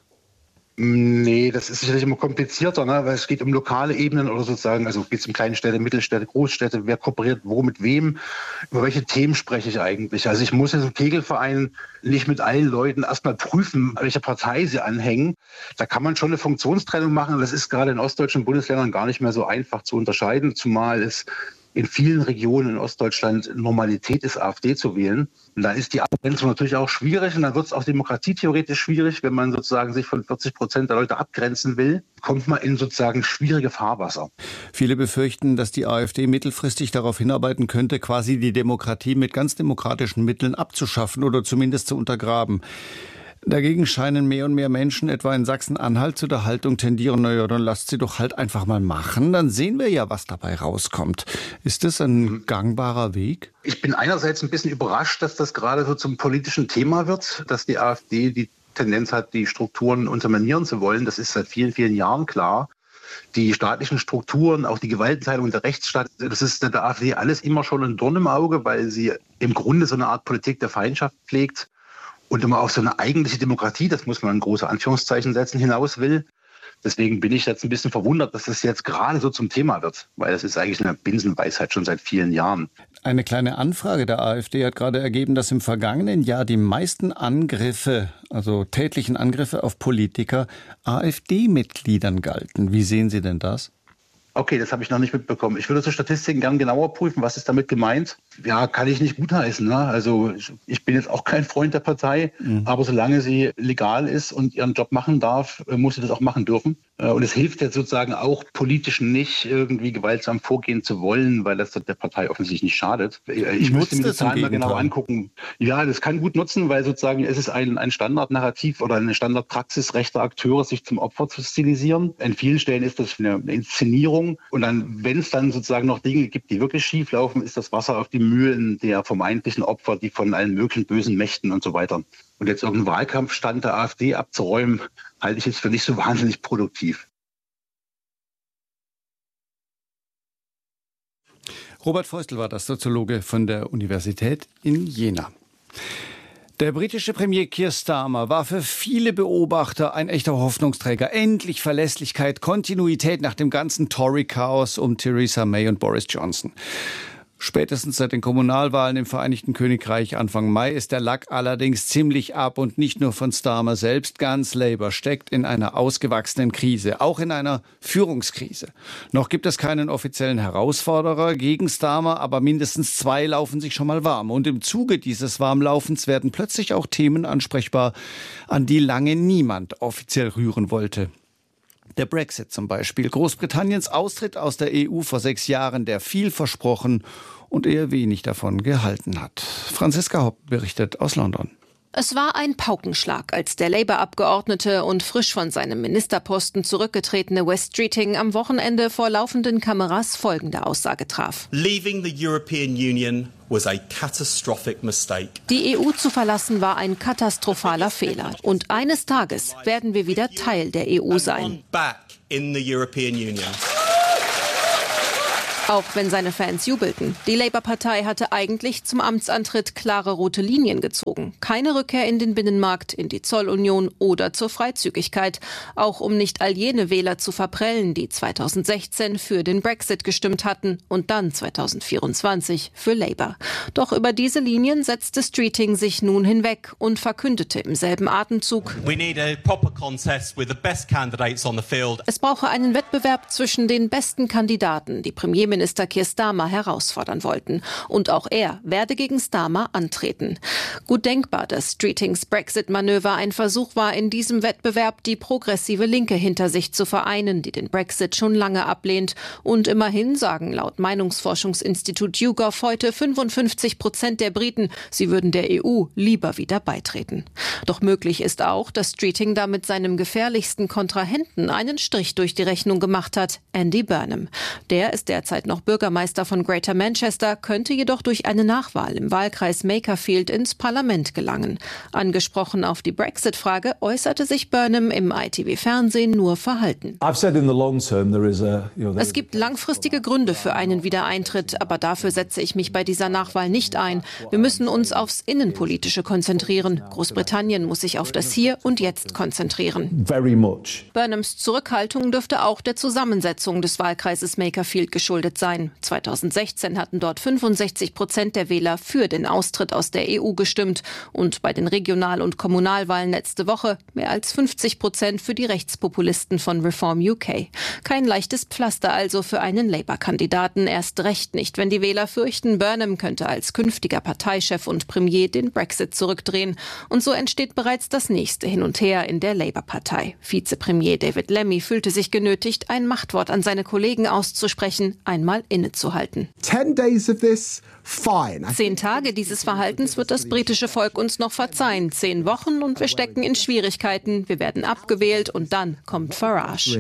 Nee, das ist sicherlich immer komplizierter, ne? Weil es geht um lokale Ebenen oder sozusagen, also geht es um kleine Städte, Mittelstädte, Großstädte, wer kooperiert wo mit wem, über welche Themen spreche ich eigentlich. Also ich muss in so einem Kegelverein nicht mit allen Leuten erstmal prüfen, welche Partei sie anhängen. Da kann man schon eine Funktionstrennung machen und das ist gerade in ostdeutschen Bundesländern gar nicht mehr so einfach zu unterscheiden, zumal es in vielen Regionen in Ostdeutschland Normalität ist, AfD zu wählen. Und da ist die Abgrenzung natürlich auch schwierig und dann wird es auch demokratietheoretisch schwierig, wenn man sozusagen sich von vierzig Prozent der Leute abgrenzen will, kommt man in sozusagen schwierige Fahrwasser. Viele befürchten, dass die AfD mittelfristig darauf hinarbeiten könnte, quasi die Demokratie mit ganz demokratischen Mitteln abzuschaffen oder zumindest zu untergraben. Dagegen scheinen mehr und mehr Menschen, etwa in Sachsen-Anhalt, zu der Haltung tendieren, naja, dann lasst sie doch halt einfach mal machen, dann sehen wir ja, was dabei rauskommt. Ist das ein gangbarer Weg? Ich bin einerseits ein bisschen überrascht, dass das gerade so zum politischen Thema wird, dass die AfD die Tendenz hat, die Strukturen unterminieren zu wollen. Das ist seit vielen, vielen Jahren klar. Die staatlichen Strukturen, auch die Gewaltenteilung der Rechtsstaat, das ist der AfD alles immer schon ein Dorn im Auge, weil sie im Grunde so eine Art Politik der Feindschaft pflegt. Und immer auf so eine eigentliche Demokratie, das muss man in große Anführungszeichen setzen, hinaus will. Deswegen bin ich jetzt ein bisschen verwundert, dass das jetzt gerade so zum Thema wird, weil das ist eigentlich eine Binsenweisheit schon seit vielen Jahren. Eine kleine Anfrage der AfD hat gerade ergeben, dass im vergangenen Jahr die meisten Angriffe, also tätlichen Angriffe auf Politiker, AfD-Mitgliedern galten. Wie sehen Sie denn das? Okay, das habe ich noch nicht mitbekommen. Ich würde so Statistiken gern genauer prüfen. Was ist damit gemeint? Ja, kann ich nicht gutheißen. Ne? Also ich, ich bin jetzt auch kein Freund der Partei, mhm. aber solange sie legal ist und ihren Job machen darf, muss sie das auch machen dürfen. Und es hilft jetzt sozusagen auch politisch nicht, irgendwie gewaltsam vorgehen zu wollen, weil das der Partei offensichtlich nicht schadet. Ich müsste mir die Zahlen mal genau angucken. Ja, das kann gut nutzen, weil sozusagen es ist ein, ein Standardnarrativ oder eine Standardpraxis rechter Akteure, sich zum Opfer zu stilisieren. An vielen Stellen ist das eine Inszenierung. Und dann, wenn es dann sozusagen noch Dinge gibt, die wirklich schief laufen, ist das Wasser auf die Mühlen der vermeintlichen Opfer, die von allen möglichen bösen Mächten und so weiter. Und jetzt irgendeinen Wahlkampfstand der AfD abzuräumen, halte ich jetzt für nicht so wahnsinnig produktiv. Robert Feustel war das, Soziologe von der Universität in Jena. Der britische Premier Keir Starmer war für viele Beobachter ein echter Hoffnungsträger. Endlich Verlässlichkeit, Kontinuität nach dem ganzen Tory-Chaos um Theresa May und Boris Johnson. Spätestens seit den Kommunalwahlen im Vereinigten Königreich Anfang Mai ist der Lack allerdings ziemlich ab und nicht nur von Starmer selbst. Ganz Labour steckt in einer ausgewachsenen Krise, auch in einer Führungskrise. Noch gibt es keinen offiziellen Herausforderer gegen Starmer, aber mindestens zwei laufen sich schon mal warm. Und im Zuge dieses Warmlaufens werden plötzlich auch Themen ansprechbar, an die lange niemand offiziell rühren wollte. Der Brexit zum Beispiel, Großbritanniens Austritt aus der E U vor sechs Jahren, der viel versprochen und eher wenig davon gehalten hat. Franziska Hopp berichtet aus London. Es war ein Paukenschlag, als der Labour-Abgeordnete und frisch von seinem Ministerposten zurückgetretene Wes Streeting am Wochenende vor laufenden Kameras folgende Aussage traf. Leaving the European Union was a catastrophic mistake. Die E U zu verlassen war ein katastrophaler Fehler. Und eines Tages werden wir wieder Teil der E U sein. Back in the European Union. Auch wenn seine Fans jubelten. Die Labour-Partei hatte eigentlich zum Amtsantritt klare rote Linien gezogen. Keine Rückkehr in den Binnenmarkt, in die Zollunion oder zur Freizügigkeit. Auch um nicht all jene Wähler zu verprellen, die zweitausendsechzehn für den Brexit gestimmt hatten und dann zweitausendvierundzwanzig für Labour. Doch über diese Linien setzte Streeting sich nun hinweg und verkündete im selben Atemzug: Es brauche einen Wettbewerb zwischen den besten Kandidaten, die Premierminister Minister Keir Starmer herausfordern wollten. Und auch er werde gegen Starmer antreten. Gut denkbar, dass Streetings Brexit-Manöver ein Versuch war, in diesem Wettbewerb die progressive Linke hinter sich zu vereinen, die den Brexit schon lange ablehnt. Und immerhin sagen laut Meinungsforschungsinstitut YouGov heute fünfundfünfzig Prozent der Briten, sie würden der E U lieber wieder beitreten. Doch möglich ist auch, dass Streeting damit seinem gefährlichsten Kontrahenten einen Strich durch die Rechnung gemacht hat, Andy Burnham. Der ist derzeit noch Bürgermeister von Greater Manchester, könnte jedoch durch eine Nachwahl im Wahlkreis Makerfield ins Parlament gelangen. Angesprochen auf die Brexit-Frage äußerte sich Burnham im I T V-Fernsehen nur verhalten. Es gibt langfristige Gründe für einen Wiedereintritt, aber dafür setze ich mich bei dieser Nachwahl nicht ein. Wir müssen uns aufs Innenpolitische konzentrieren. Großbritannien muss sich auf das Hier und Jetzt konzentrieren. Burnhams Zurückhaltung dürfte auch der Zusammensetzung des Wahlkreises Makerfield geschuldet sein. zweitausendsechzehn hatten dort fünfundsechzig Prozent der Wähler für den Austritt aus der E U gestimmt und bei den Regional- und Kommunalwahlen letzte Woche mehr als fünfzig Prozent für die Rechtspopulisten von Reform U K. Kein leichtes Pflaster also für einen Labour-Kandidaten, erst recht nicht, wenn die Wähler fürchten, Burnham könnte als künftiger Parteichef und Premier den Brexit zurückdrehen. Und so entsteht bereits das nächste Hin und Her in der Labour-Partei. Vizepremier David Lammy fühlte sich genötigt, ein Machtwort an seine Kollegen auszusprechen, einmal innezuhalten. Zehn Tage dieses Verhaltens wird das britische Volk uns noch verzeihen. Zehn Wochen und wir stecken in Schwierigkeiten. Wir werden abgewählt und dann kommt Farage.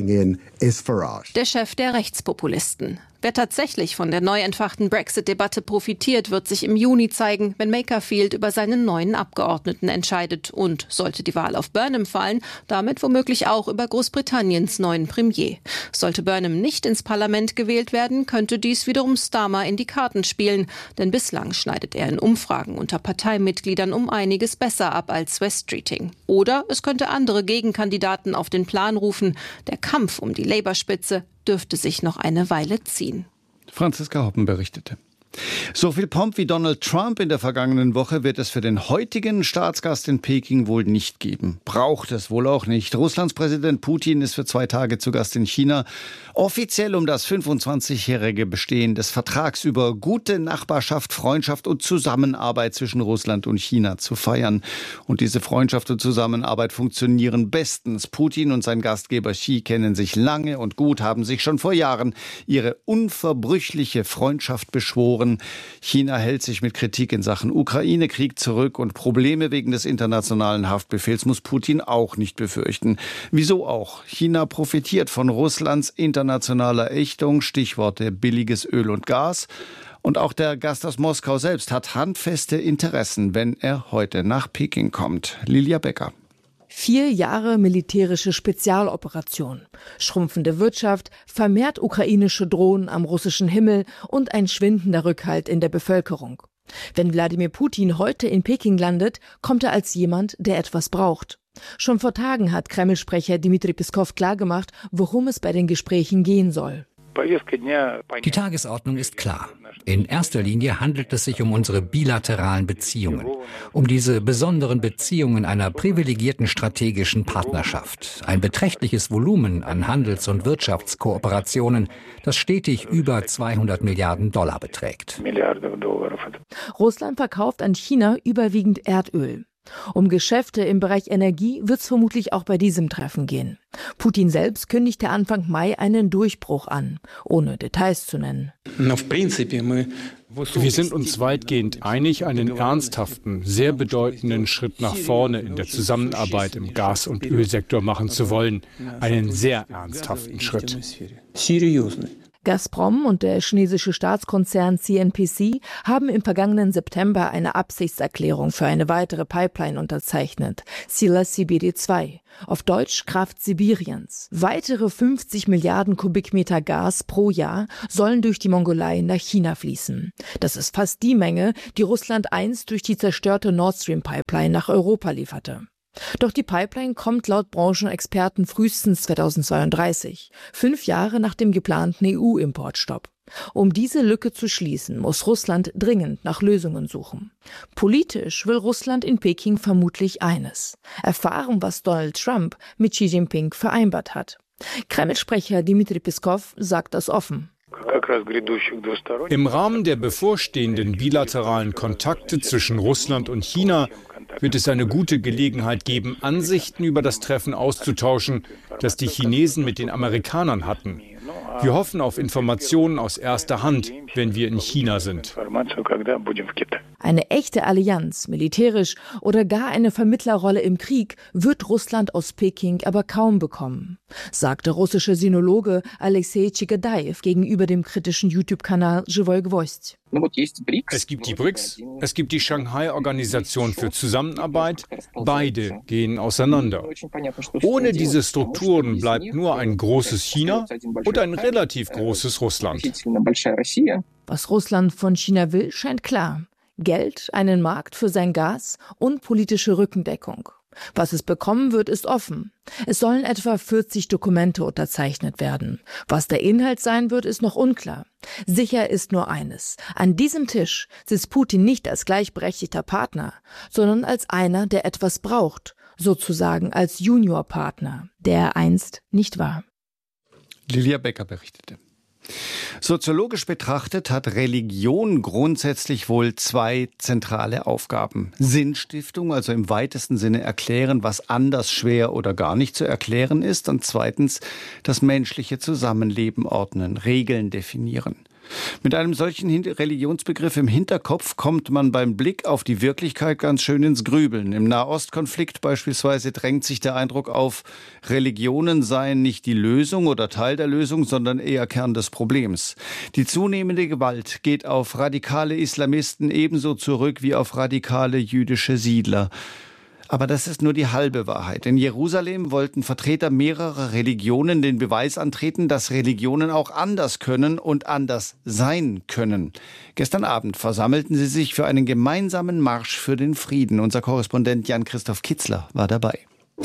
Der Chef der Rechtspopulisten. Wer tatsächlich von der neu entfachten Brexit-Debatte profitiert, wird sich im Juni zeigen, wenn Makerfield über seinen neuen Abgeordneten entscheidet und, sollte die Wahl auf Burnham fallen, damit womöglich auch über Großbritanniens neuen Premier. Sollte Burnham nicht ins Parlament gewählt werden, könnte dies wiederum Starmer in die Karten spielen, denn bislang schneidet er in Umfragen unter Parteimitgliedern um einiges besser ab als Wes Streeting. Oder es könnte andere Gegenkandidaten auf den Plan rufen. Der Kampf um die Labour-Spitze dürfte sich noch eine Weile ziehen. Franziska Hoppen berichtete. So viel Pomp wie Donald Trump in der vergangenen Woche wird es für den heutigen Staatsgast in Peking wohl nicht geben. Braucht es wohl auch nicht. Russlands Präsident Putin ist für zwei Tage zu Gast in China. Offiziell um das fünfundzwanzigjährige Bestehen des Vertrags über gute Nachbarschaft, Freundschaft und Zusammenarbeit zwischen Russland und China zu feiern. Und diese Freundschaft und Zusammenarbeit funktionieren bestens. Putin und sein Gastgeber Xi kennen sich lange und gut, haben sich schon vor Jahren ihre unverbrüchliche Freundschaft beschworen. China hält sich mit Kritik in Sachen Ukraine-Krieg zurück und Probleme wegen des internationalen Haftbefehls muss Putin auch nicht befürchten. Wieso auch? China profitiert von Russlands internationaler Ächtung, Stichworte billiges Öl und Gas. Und auch der Gast aus Moskau selbst hat handfeste Interessen, wenn er heute nach Peking kommt. Lilia Becker. Vier Jahre militärische Spezialoperation, schrumpfende Wirtschaft, vermehrt ukrainische Drohnen am russischen Himmel und ein schwindender Rückhalt in der Bevölkerung. Wenn Wladimir Putin heute in Peking landet, kommt er als jemand, der etwas braucht. Schon vor Tagen hat Kreml-Sprecher Dmitri Peskov klargemacht, worum es bei den Gesprächen gehen soll. Die Tagesordnung ist klar. In erster Linie handelt es sich um unsere bilateralen Beziehungen, um diese besonderen Beziehungen einer privilegierten strategischen Partnerschaft. Ein beträchtliches Volumen an Handels- und Wirtschaftskooperationen, das stetig über zweihundert Milliarden Dollar beträgt. Russland verkauft an China überwiegend Erdöl. Um Geschäfte im Bereich Energie wird es vermutlich auch bei diesem Treffen gehen. Putin selbst kündigte Anfang Mai einen Durchbruch an, ohne Details zu nennen. Wir sind uns weitgehend einig, einen ernsthaften, sehr bedeutenden Schritt nach vorne in der Zusammenarbeit im Gas- und Ölsektor machen zu wollen. Einen sehr ernsthaften Schritt. Gazprom und der chinesische Staatskonzern C N P C haben im vergangenen September eine Absichtserklärung für eine weitere Pipeline unterzeichnet, Sila Sibiri zwei, auf Deutsch Kraft Sibiriens. Weitere fünfzig Milliarden Kubikmeter Gas pro Jahr sollen durch die Mongolei nach China fließen. Das ist fast die Menge, die Russland einst durch die zerstörte Nord Stream Pipeline nach Europa lieferte. Doch die Pipeline kommt laut Branchenexperten frühestens zweitausendzweiunddreißig, fünf Jahre nach dem geplanten E U-Importstopp. Um diese Lücke zu schließen, muss Russland dringend nach Lösungen suchen. Politisch will Russland in Peking vermutlich eines: erfahren, was Donald Trump mit Xi Jinping vereinbart hat. Kreml-Sprecher Dmitri Peskov sagt das offen. Im Rahmen der bevorstehenden bilateralen Kontakte zwischen Russland und China wird es eine gute Gelegenheit geben, Ansichten über das Treffen auszutauschen, das die Chinesen mit den Amerikanern hatten. Wir hoffen auf Informationen aus erster Hand, wenn wir in China sind. Eine echte Allianz, militärisch oder gar eine Vermittlerrolle im Krieg, wird Russland aus Peking aber kaum bekommen, sagte russische Sinologe Alexei Chigadaev gegenüber dem kritischen YouTube-Kanal Живой Гвоздь. Es gibt die B R I C S, es gibt die Shanghai-Organisation für Zusammenarbeit. Beide gehen auseinander. Ohne diese Strukturen bleibt nur ein großes China und ein relativ großes Russland. Was Russland von China will, scheint klar. Geld, einen Markt für sein Gas und politische Rückendeckung. Was es bekommen wird, ist offen. Es sollen etwa vierzig Dokumente unterzeichnet werden. Was der Inhalt sein wird, ist noch unklar. Sicher ist nur eines: An diesem Tisch sitzt Putin nicht als gleichberechtigter Partner, sondern als einer, der etwas braucht, sozusagen als Juniorpartner, der er einst nicht war. Lilia Becker berichtete. Soziologisch betrachtet hat Religion grundsätzlich wohl zwei zentrale Aufgaben. Sinnstiftung, also im weitesten Sinne erklären, was anders, schwer oder gar nicht zu erklären ist. Und zweitens das menschliche Zusammenleben ordnen, Regeln definieren. Mit einem solchen Religionsbegriff im Hinterkopf kommt man beim Blick auf die Wirklichkeit ganz schön ins Grübeln. Im Nahostkonflikt beispielsweise drängt sich der Eindruck auf, Religionen seien nicht die Lösung oder Teil der Lösung, sondern eher Kern des Problems. Die zunehmende Gewalt geht auf radikale Islamisten ebenso zurück wie auf radikale jüdische Siedler. Aber das ist nur die halbe Wahrheit. In Jerusalem wollten Vertreter mehrerer Religionen den Beweis antreten, dass Religionen auch anders können und anders sein können. Gestern Abend versammelten sie sich für einen gemeinsamen Marsch für den Frieden. Unser Korrespondent Jan-Christoph Kitzler war dabei.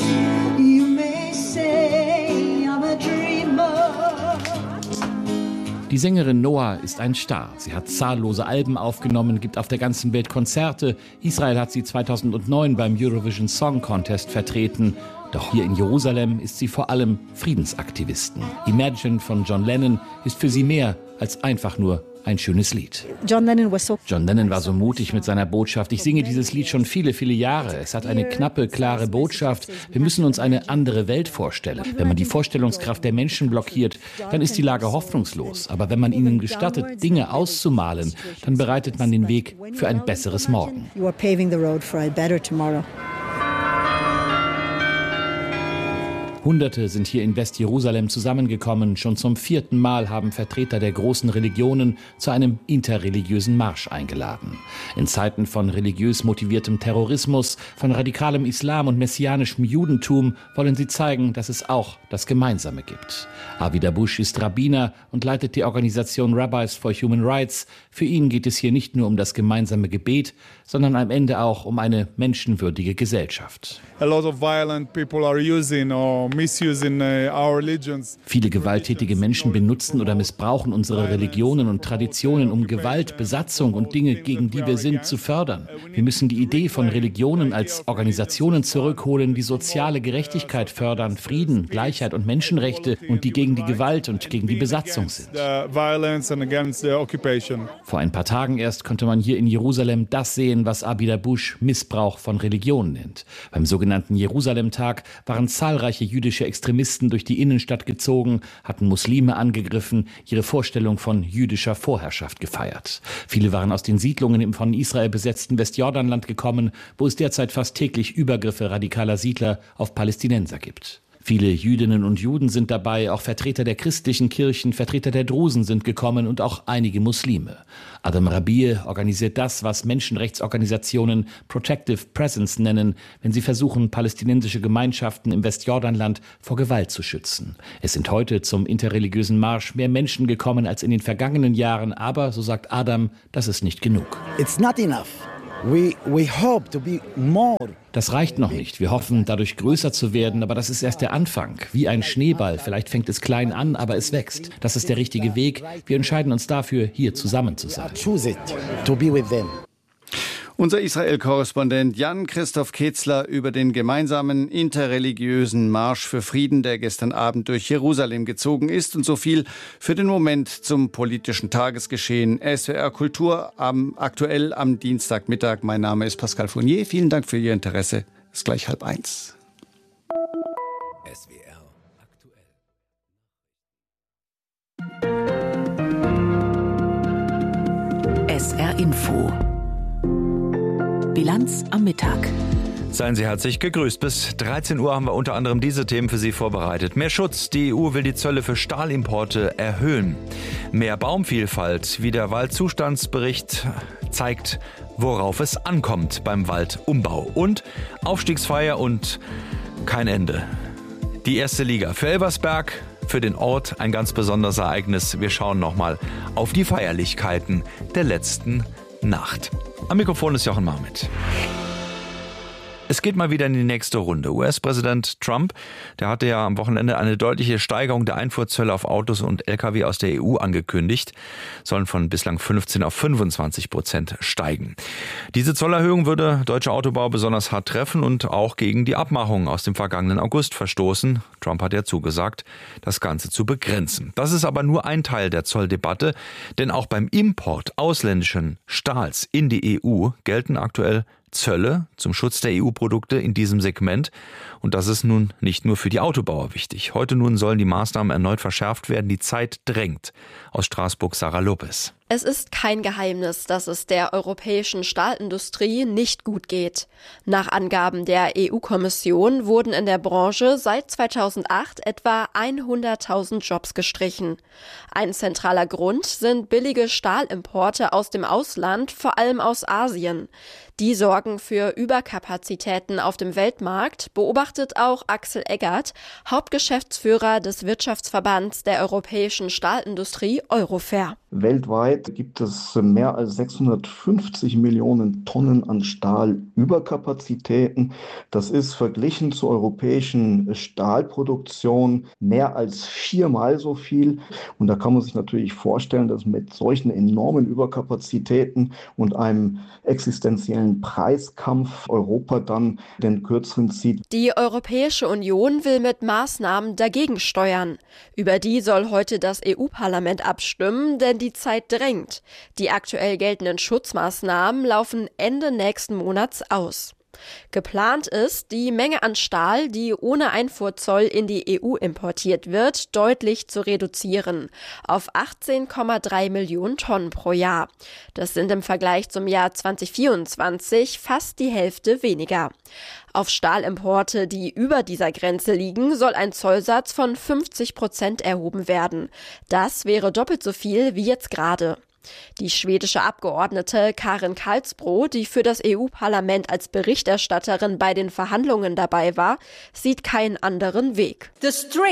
Die Sängerin Noah ist ein Star. Sie hat zahllose Alben aufgenommen, gibt auf der ganzen Welt Konzerte. Israel hat sie zweitausendneun beim Eurovision Song Contest vertreten. Doch hier in Jerusalem ist sie vor allem Friedensaktivistin. Imagine von John Lennon ist für sie mehr als einfach nur ein schönes Lied. John Lennon was so John Lennon war so mutig mit seiner Botschaft. Ich singe dieses Lied schon viele, viele Jahre. Es hat eine knappe, klare Botschaft. Wir müssen uns eine andere Welt vorstellen. Wenn man die Vorstellungskraft der Menschen blockiert, dann ist die Lage hoffnungslos. Aber wenn man ihnen gestattet, Dinge auszumalen, dann bereitet man den Weg für ein besseres Morgen. You are paving the road for a better tomorrow. Hunderte sind hier in Westjerusalem zusammengekommen. Schon zum vierten Mal haben Vertreter der großen Religionen zu einem interreligiösen Marsch eingeladen. In Zeiten von religiös motiviertem Terrorismus, von radikalem Islam und messianischem Judentum wollen sie zeigen, dass es auch das Gemeinsame gibt. Avi Dabush ist Rabbiner und leitet die Organisation Rabbis for Human Rights. Für ihn geht es hier nicht nur um das gemeinsame Gebet, sondern am Ende auch um eine menschenwürdige Gesellschaft. A lot of violent people are using or misusing our religions. Viele gewalttätige Menschen benutzen oder missbrauchen unsere Religionen und Traditionen, um Gewalt, Besatzung und Dinge, gegen die wir sind, zu fördern. Wir müssen die Idee von Religionen als Organisationen zurückholen, die soziale Gerechtigkeit fördern, Frieden, Gleichheit und Menschenrechte und die gegen die Gewalt und gegen die Besatzung sind. Vor ein paar Tagen erst konnte man hier in Jerusalem das sehen, was Avi Dabush Missbrauch von Religionen nennt. Beim sogenannten Jerusalem-Tag waren zahlreiche jüdische Extremisten durch die Innenstadt gezogen, hatten Muslime angegriffen, ihre Vorstellung von jüdischer Vorherrschaft gefeiert. Viele waren aus den Siedlungen im von Israel besetzten Westjordanland gekommen, wo es derzeit fast täglich Übergriffe radikaler Siedler auf Palästinenser gibt. Viele Jüdinnen und Juden sind dabei, auch Vertreter der christlichen Kirchen, Vertreter der Drusen sind gekommen und auch einige Muslime. Adam Rabie organisiert das, was Menschenrechtsorganisationen Protective Presence nennen, wenn sie versuchen, palästinensische Gemeinschaften im Westjordanland vor Gewalt zu schützen. Es sind heute zum interreligiösen Marsch mehr Menschen gekommen als in den vergangenen Jahren, aber, so sagt Adam, das ist nicht genug. It's not enough. We, we hope to be more. Das reicht noch nicht. Wir hoffen, dadurch größer zu werden, aber das ist erst der Anfang. Wie ein Schneeball. Vielleicht fängt es klein an, aber es wächst. Das ist der richtige Weg. Wir entscheiden uns dafür, hier zusammen zu sein. Choose it to be with them. Unser Israel-Korrespondent Jan-Christoph Ketzler über den gemeinsamen interreligiösen Marsch für Frieden, der gestern Abend durch Jerusalem gezogen ist. Und so viel für den Moment zum politischen Tagesgeschehen. S W R Kultur am, aktuell am Dienstagmittag. Mein Name ist Pascal Fournier. Vielen Dank für Ihr Interesse. Es ist gleich halb eins. S W R aktuell. S R Info. Bilanz am Mittag. Seien Sie herzlich gegrüßt. Bis dreizehn Uhr haben wir unter anderem diese Themen für Sie vorbereitet. Mehr Schutz. Die E U will die Zölle für Stahlimporte erhöhen. Mehr Baumvielfalt. Wie der Waldzustandsbericht zeigt, worauf es ankommt beim Waldumbau. Und Aufstiegsfeier und kein Ende. Die erste Liga für Elversberg, für den Ort ein ganz besonderes Ereignis. Wir schauen nochmal auf die Feierlichkeiten der letzten Nacht. Am Mikrofon ist Jochen Marmit. Es geht mal wieder in die nächste Runde. U S-Präsident Trump, der hatte ja am Wochenende eine deutliche Steigerung der Einfuhrzölle auf Autos und L K W aus der E U angekündigt, sollen von bislang fünfzehn auf fünfundzwanzig Prozent steigen. Diese Zollerhöhung würde deutsche Autobauer besonders hart treffen und auch gegen die Abmachungen aus dem vergangenen August verstoßen. Trump hat ja zugesagt, das Ganze zu begrenzen. Das ist aber nur ein Teil der Zolldebatte, denn auch beim Import ausländischen Stahls in die E U gelten aktuell Zölle zum Schutz der E U-Produkte in diesem Segment. Und das ist nun nicht nur für die Autobauer wichtig. Heute nun sollen die Maßnahmen erneut verschärft werden. Die Zeit drängt. Aus Straßburg Sarah Lopez. Es ist kein Geheimnis, dass es der europäischen Stahlindustrie nicht gut geht. Nach Angaben der E U-Kommission wurden in der Branche seit zweitausendacht etwa hunderttausend Jobs gestrichen. Ein zentraler Grund sind billige Stahlimporte aus dem Ausland, vor allem aus Asien. Die sorgen für Überkapazitäten auf dem Weltmarkt, beobachtet auch Axel Eggert, Hauptgeschäftsführer des Wirtschaftsverbands der europäischen Stahlindustrie Eurofair. Weltweit gibt es mehr als sechshundertfünfzig Millionen Tonnen an Stahlüberkapazitäten. Das ist verglichen zur europäischen Stahlproduktion mehr als viermal so viel. Und da kann man sich natürlich vorstellen, dass mit solchen enormen Überkapazitäten und einem existenziellen Preiskampf Europa dann den Kürzeren zieht. Die Europäische Union will mit Maßnahmen dagegen steuern. Über die soll heute das E U-Parlament abstimmen, denn die Zeit drängt. Die aktuell geltenden Schutzmaßnahmen laufen Ende nächsten Monats aus. Geplant ist, die Menge an Stahl, die ohne Einfuhrzoll in die E U importiert wird, deutlich zu reduzieren auf achtzehn Komma drei Millionen Tonnen pro Jahr. Das sind im Vergleich zum Jahr zweitausendvierundzwanzig fast die Hälfte weniger. Auf Stahlimporte, die über dieser Grenze liegen, soll ein Zollsatz von fünfzig Prozent erhoben werden. Das wäre doppelt so viel wie jetzt gerade. Die schwedische Abgeordnete Karin Karlsbro, die für das E U-Parlament als Berichterstatterin bei den Verhandlungen dabei war, sieht keinen anderen Weg. Die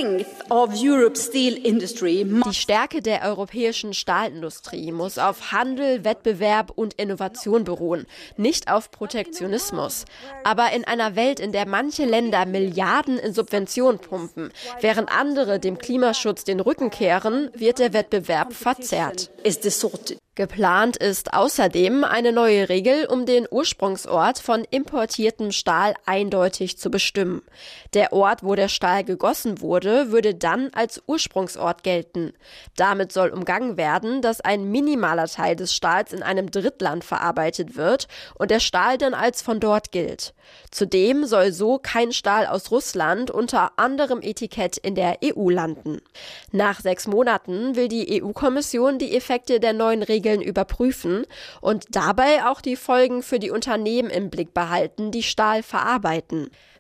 Stärke der europäischen Stahlindustrie muss auf Handel, Wettbewerb und Innovation beruhen, nicht auf Protektionismus. Aber in einer Welt, in der manche Länder Milliarden in Subventionen pumpen, während andere dem Klimaschutz den Rücken kehren, wird der Wettbewerb verzerrt. Geplant ist außerdem eine neue Regel, um den Ursprungsort von importiertem Stahl eindeutig zu bestimmen. Der Ort, wo der Stahl gegossen wurde, würde dann als Ursprungsort gelten. Damit soll umgangen werden, dass ein minimaler Teil des Stahls in einem Drittland verarbeitet wird und der Stahl dann als von dort gilt. Zudem soll so kein Stahl aus Russland unter anderem Etikett in der E U landen. Nach sechs Monaten will die E U-Kommission die Effekte der neuen Regeln überprüfen und dabei auch die Folgen für die Unternehmen im Blick behalten, die Stahl verarbeiten.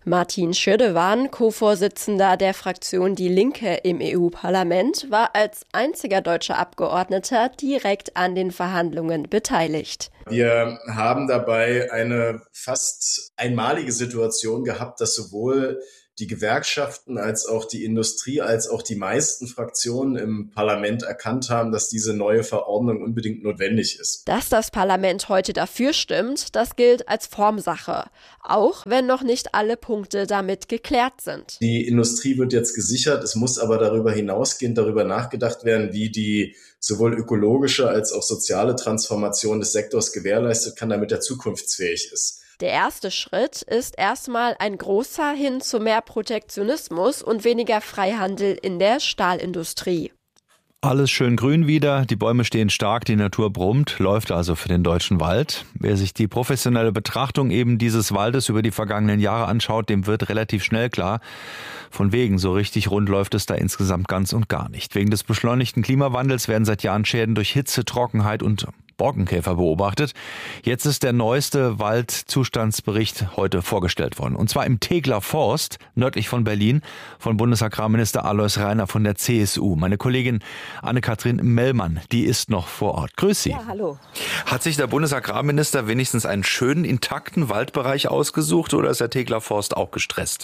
Martin Schödewan, Co-Vorsitzender der Fraktion Die Linke im E U-Parlament, war als einziger deutscher Abgeordneter direkt an den Verhandlungen beteiligt. Wir haben dabei eine fast einmalige Situation gehabt, dass sowohl die Gewerkschaften als auch die Industrie als auch die meisten Fraktionen im Parlament erkannt haben, dass diese neue Verordnung unbedingt notwendig ist. Dass das Parlament heute dafür stimmt, das gilt als Formsache, auch wenn noch nicht alle Punkte damit geklärt sind. Die Industrie wird jetzt gesichert, es muss aber darüber hinausgehend darüber nachgedacht werden, wie die sowohl ökologische als auch soziale Transformation des Sektors gewährleistet kann, damit er zukunftsfähig ist. Der erste Schritt ist erstmal ein großer hin zu mehr Protektionismus und weniger Freihandel in der Stahlindustrie. Alles schön grün wieder, die Bäume stehen stark, die Natur brummt, läuft also für den deutschen Wald. Wer sich die professionelle Betrachtung eben dieses Waldes über die vergangenen Jahre anschaut, dem wird relativ schnell klar, von wegen so richtig rund läuft es da insgesamt ganz und gar nicht. Wegen des beschleunigten Klimawandels werden seit Jahren Schäden durch Hitze, Trockenheit und Borkenkäfer beobachtet. Jetzt ist der neueste Waldzustandsbericht heute vorgestellt worden. Und zwar im Tegler Forst, nördlich von Berlin, von Bundesagrarminister Alois Rainer von der C S U. Meine Kollegin Anne-Kathrin Mellmann, die ist noch vor Ort. Grüß Sie. Ja, hallo. Hat sich der Bundesagrarminister wenigstens einen schönen, intakten Waldbereich ausgesucht oder ist der Tegler Forst auch gestresst?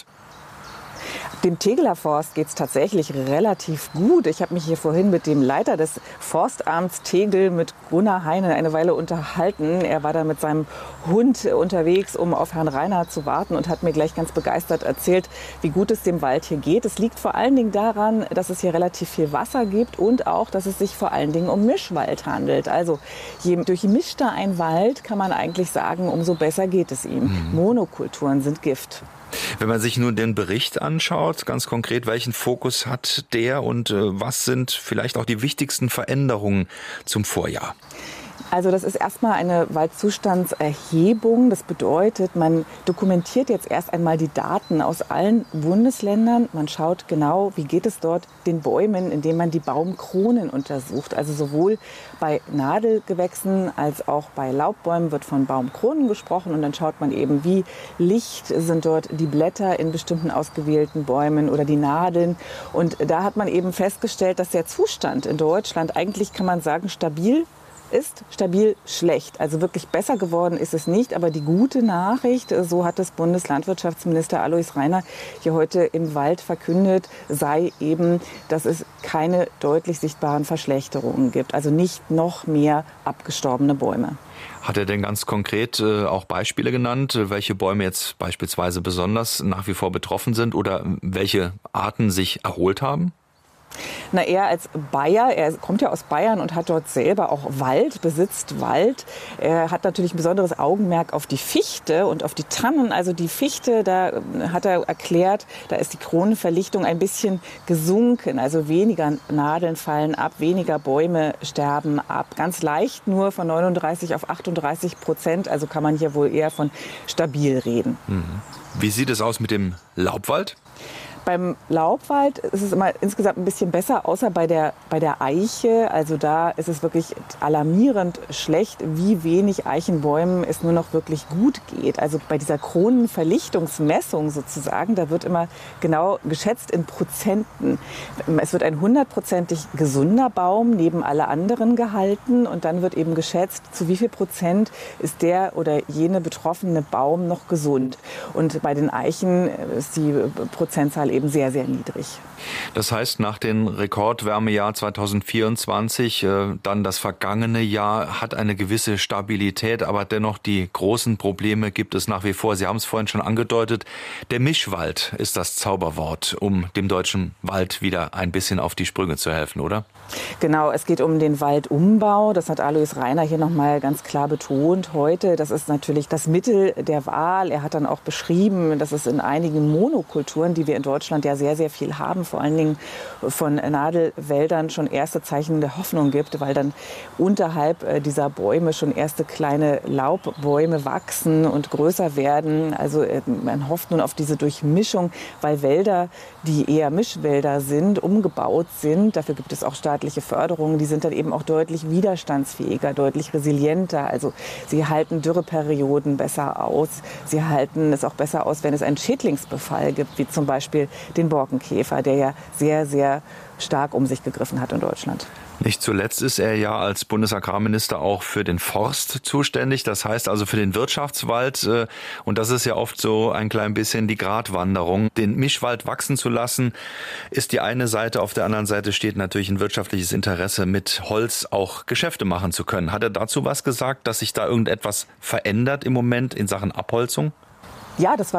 Dem Tegler Forst geht es tatsächlich relativ gut. Ich habe mich hier vorhin mit dem Leiter des Forstamts Tegel, mit Gunnar Heine, eine Weile unterhalten. Er war da mit seinem Hund unterwegs, um auf Herrn Rainer zu warten und hat mir gleich ganz begeistert erzählt, wie gut es dem Wald hier geht. Es liegt vor allen Dingen daran, dass es hier relativ viel Wasser gibt und auch, dass es sich vor allen Dingen um Mischwald handelt. Also je durchmischter ein Wald, kann man eigentlich sagen, umso besser geht es ihm. Mhm. Monokulturen sind Gift. Wenn man sich nun den Bericht anschaut, ganz konkret, welchen Fokus hat der und äh, was sind vielleicht auch die wichtigsten Veränderungen zum Vorjahr? Also das ist erstmal eine Waldzustandserhebung. Das bedeutet, man dokumentiert jetzt erst einmal die Daten aus allen Bundesländern. Man schaut genau, wie geht es dort den Bäumen, indem man die Baumkronen untersucht. Also sowohl bei Nadelgewächsen als auch bei Laubbäumen wird von Baumkronen gesprochen. Und dann schaut man eben, wie licht sind dort die Blätter in bestimmten ausgewählten Bäumen oder die Nadeln. Und da hat man eben festgestellt, dass der Zustand in Deutschland eigentlich, kann man sagen, stabil ist, stabil schlecht. Also wirklich besser geworden ist es nicht. Aber die gute Nachricht, so hat es Bundeslandwirtschaftsminister Alois Rainer hier heute im Wald verkündet, sei eben, dass es keine deutlich sichtbaren Verschlechterungen gibt. Also nicht noch mehr abgestorbene Bäume. Hat er denn ganz konkret äh, auch Beispiele genannt, welche Bäume jetzt beispielsweise besonders nach wie vor betroffen sind oder welche Arten sich erholt haben? Na, er als Bayer, er kommt ja aus Bayern und hat dort selber auch Wald, besitzt Wald. Er hat natürlich ein besonderes Augenmerk auf die Fichte und auf die Tannen. Also die Fichte, da hat er erklärt, da ist die Kronenverlichtung ein bisschen gesunken. Also weniger Nadeln fallen ab, weniger Bäume sterben ab. Ganz leicht nur von neununddreißig auf achtunddreißig Prozent. Also kann man hier wohl eher von stabil reden. Mhm. Wie sieht es aus mit dem Laubwald? Beim Laubwald ist es immer insgesamt ein bisschen besser, außer bei der, bei der Eiche. Also da ist es wirklich alarmierend schlecht, wie wenig Eichenbäumen es nur noch wirklich gut geht. Also bei dieser Kronenverlichtungsmessung sozusagen, da wird immer genau geschätzt in Prozenten. Es wird ein hundertprozentig gesunder Baum neben alle anderen gehalten und dann wird eben geschätzt, zu wie viel Prozent ist der oder jene betroffene Baum noch gesund. Und bei den Eichen ist die Prozentzahl eben eben sehr, sehr niedrig. Das heißt, nach dem Rekordwärmejahr zweitausendvierundzwanzig, äh, dann das vergangene Jahr, hat eine gewisse Stabilität, aber dennoch die großen Probleme gibt es nach wie vor. Sie haben es vorhin schon angedeutet, der Mischwald ist das Zauberwort, um dem deutschen Wald wieder ein bisschen auf die Sprünge zu helfen, oder? Genau, es geht um den Waldumbau. Das hat Alois Rainer hier nochmal ganz klar betont heute. Das ist natürlich das Mittel der Wahl. Er hat dann auch beschrieben, dass es in einigen Monokulturen, die wir in Deutschland Deutschland ja sehr, sehr viel haben, vor allen Dingen von Nadelwäldern schon erste Zeichen der Hoffnung gibt, weil dann unterhalb dieser Bäume schon erste kleine Laubbäume wachsen und größer werden. Also man hofft nun auf diese Durchmischung, weil Wälder, die eher Mischwälder sind, umgebaut sind. Dafür gibt es auch staatliche Förderungen. Die sind dann eben auch deutlich widerstandsfähiger, deutlich resilienter. Also sie halten Dürreperioden besser aus. Sie halten es auch besser aus, wenn es einen Schädlingsbefall gibt, wie zum Beispiel den Borkenkäfer, der ja sehr, sehr stark um sich gegriffen hat in Deutschland. Nicht zuletzt ist er ja als Bundesagrarminister auch für den Forst zuständig, das heißt also für den Wirtschaftswald. Und das ist ja oft so ein klein bisschen die Gratwanderung. Den Mischwald wachsen zu lassen, ist die eine Seite. Auf der anderen Seite steht natürlich ein wirtschaftliches Interesse, mit Holz auch Geschäfte machen zu können. Hat er dazu was gesagt, dass sich da irgendetwas verändert im Moment in Sachen Abholzung? Ja, das war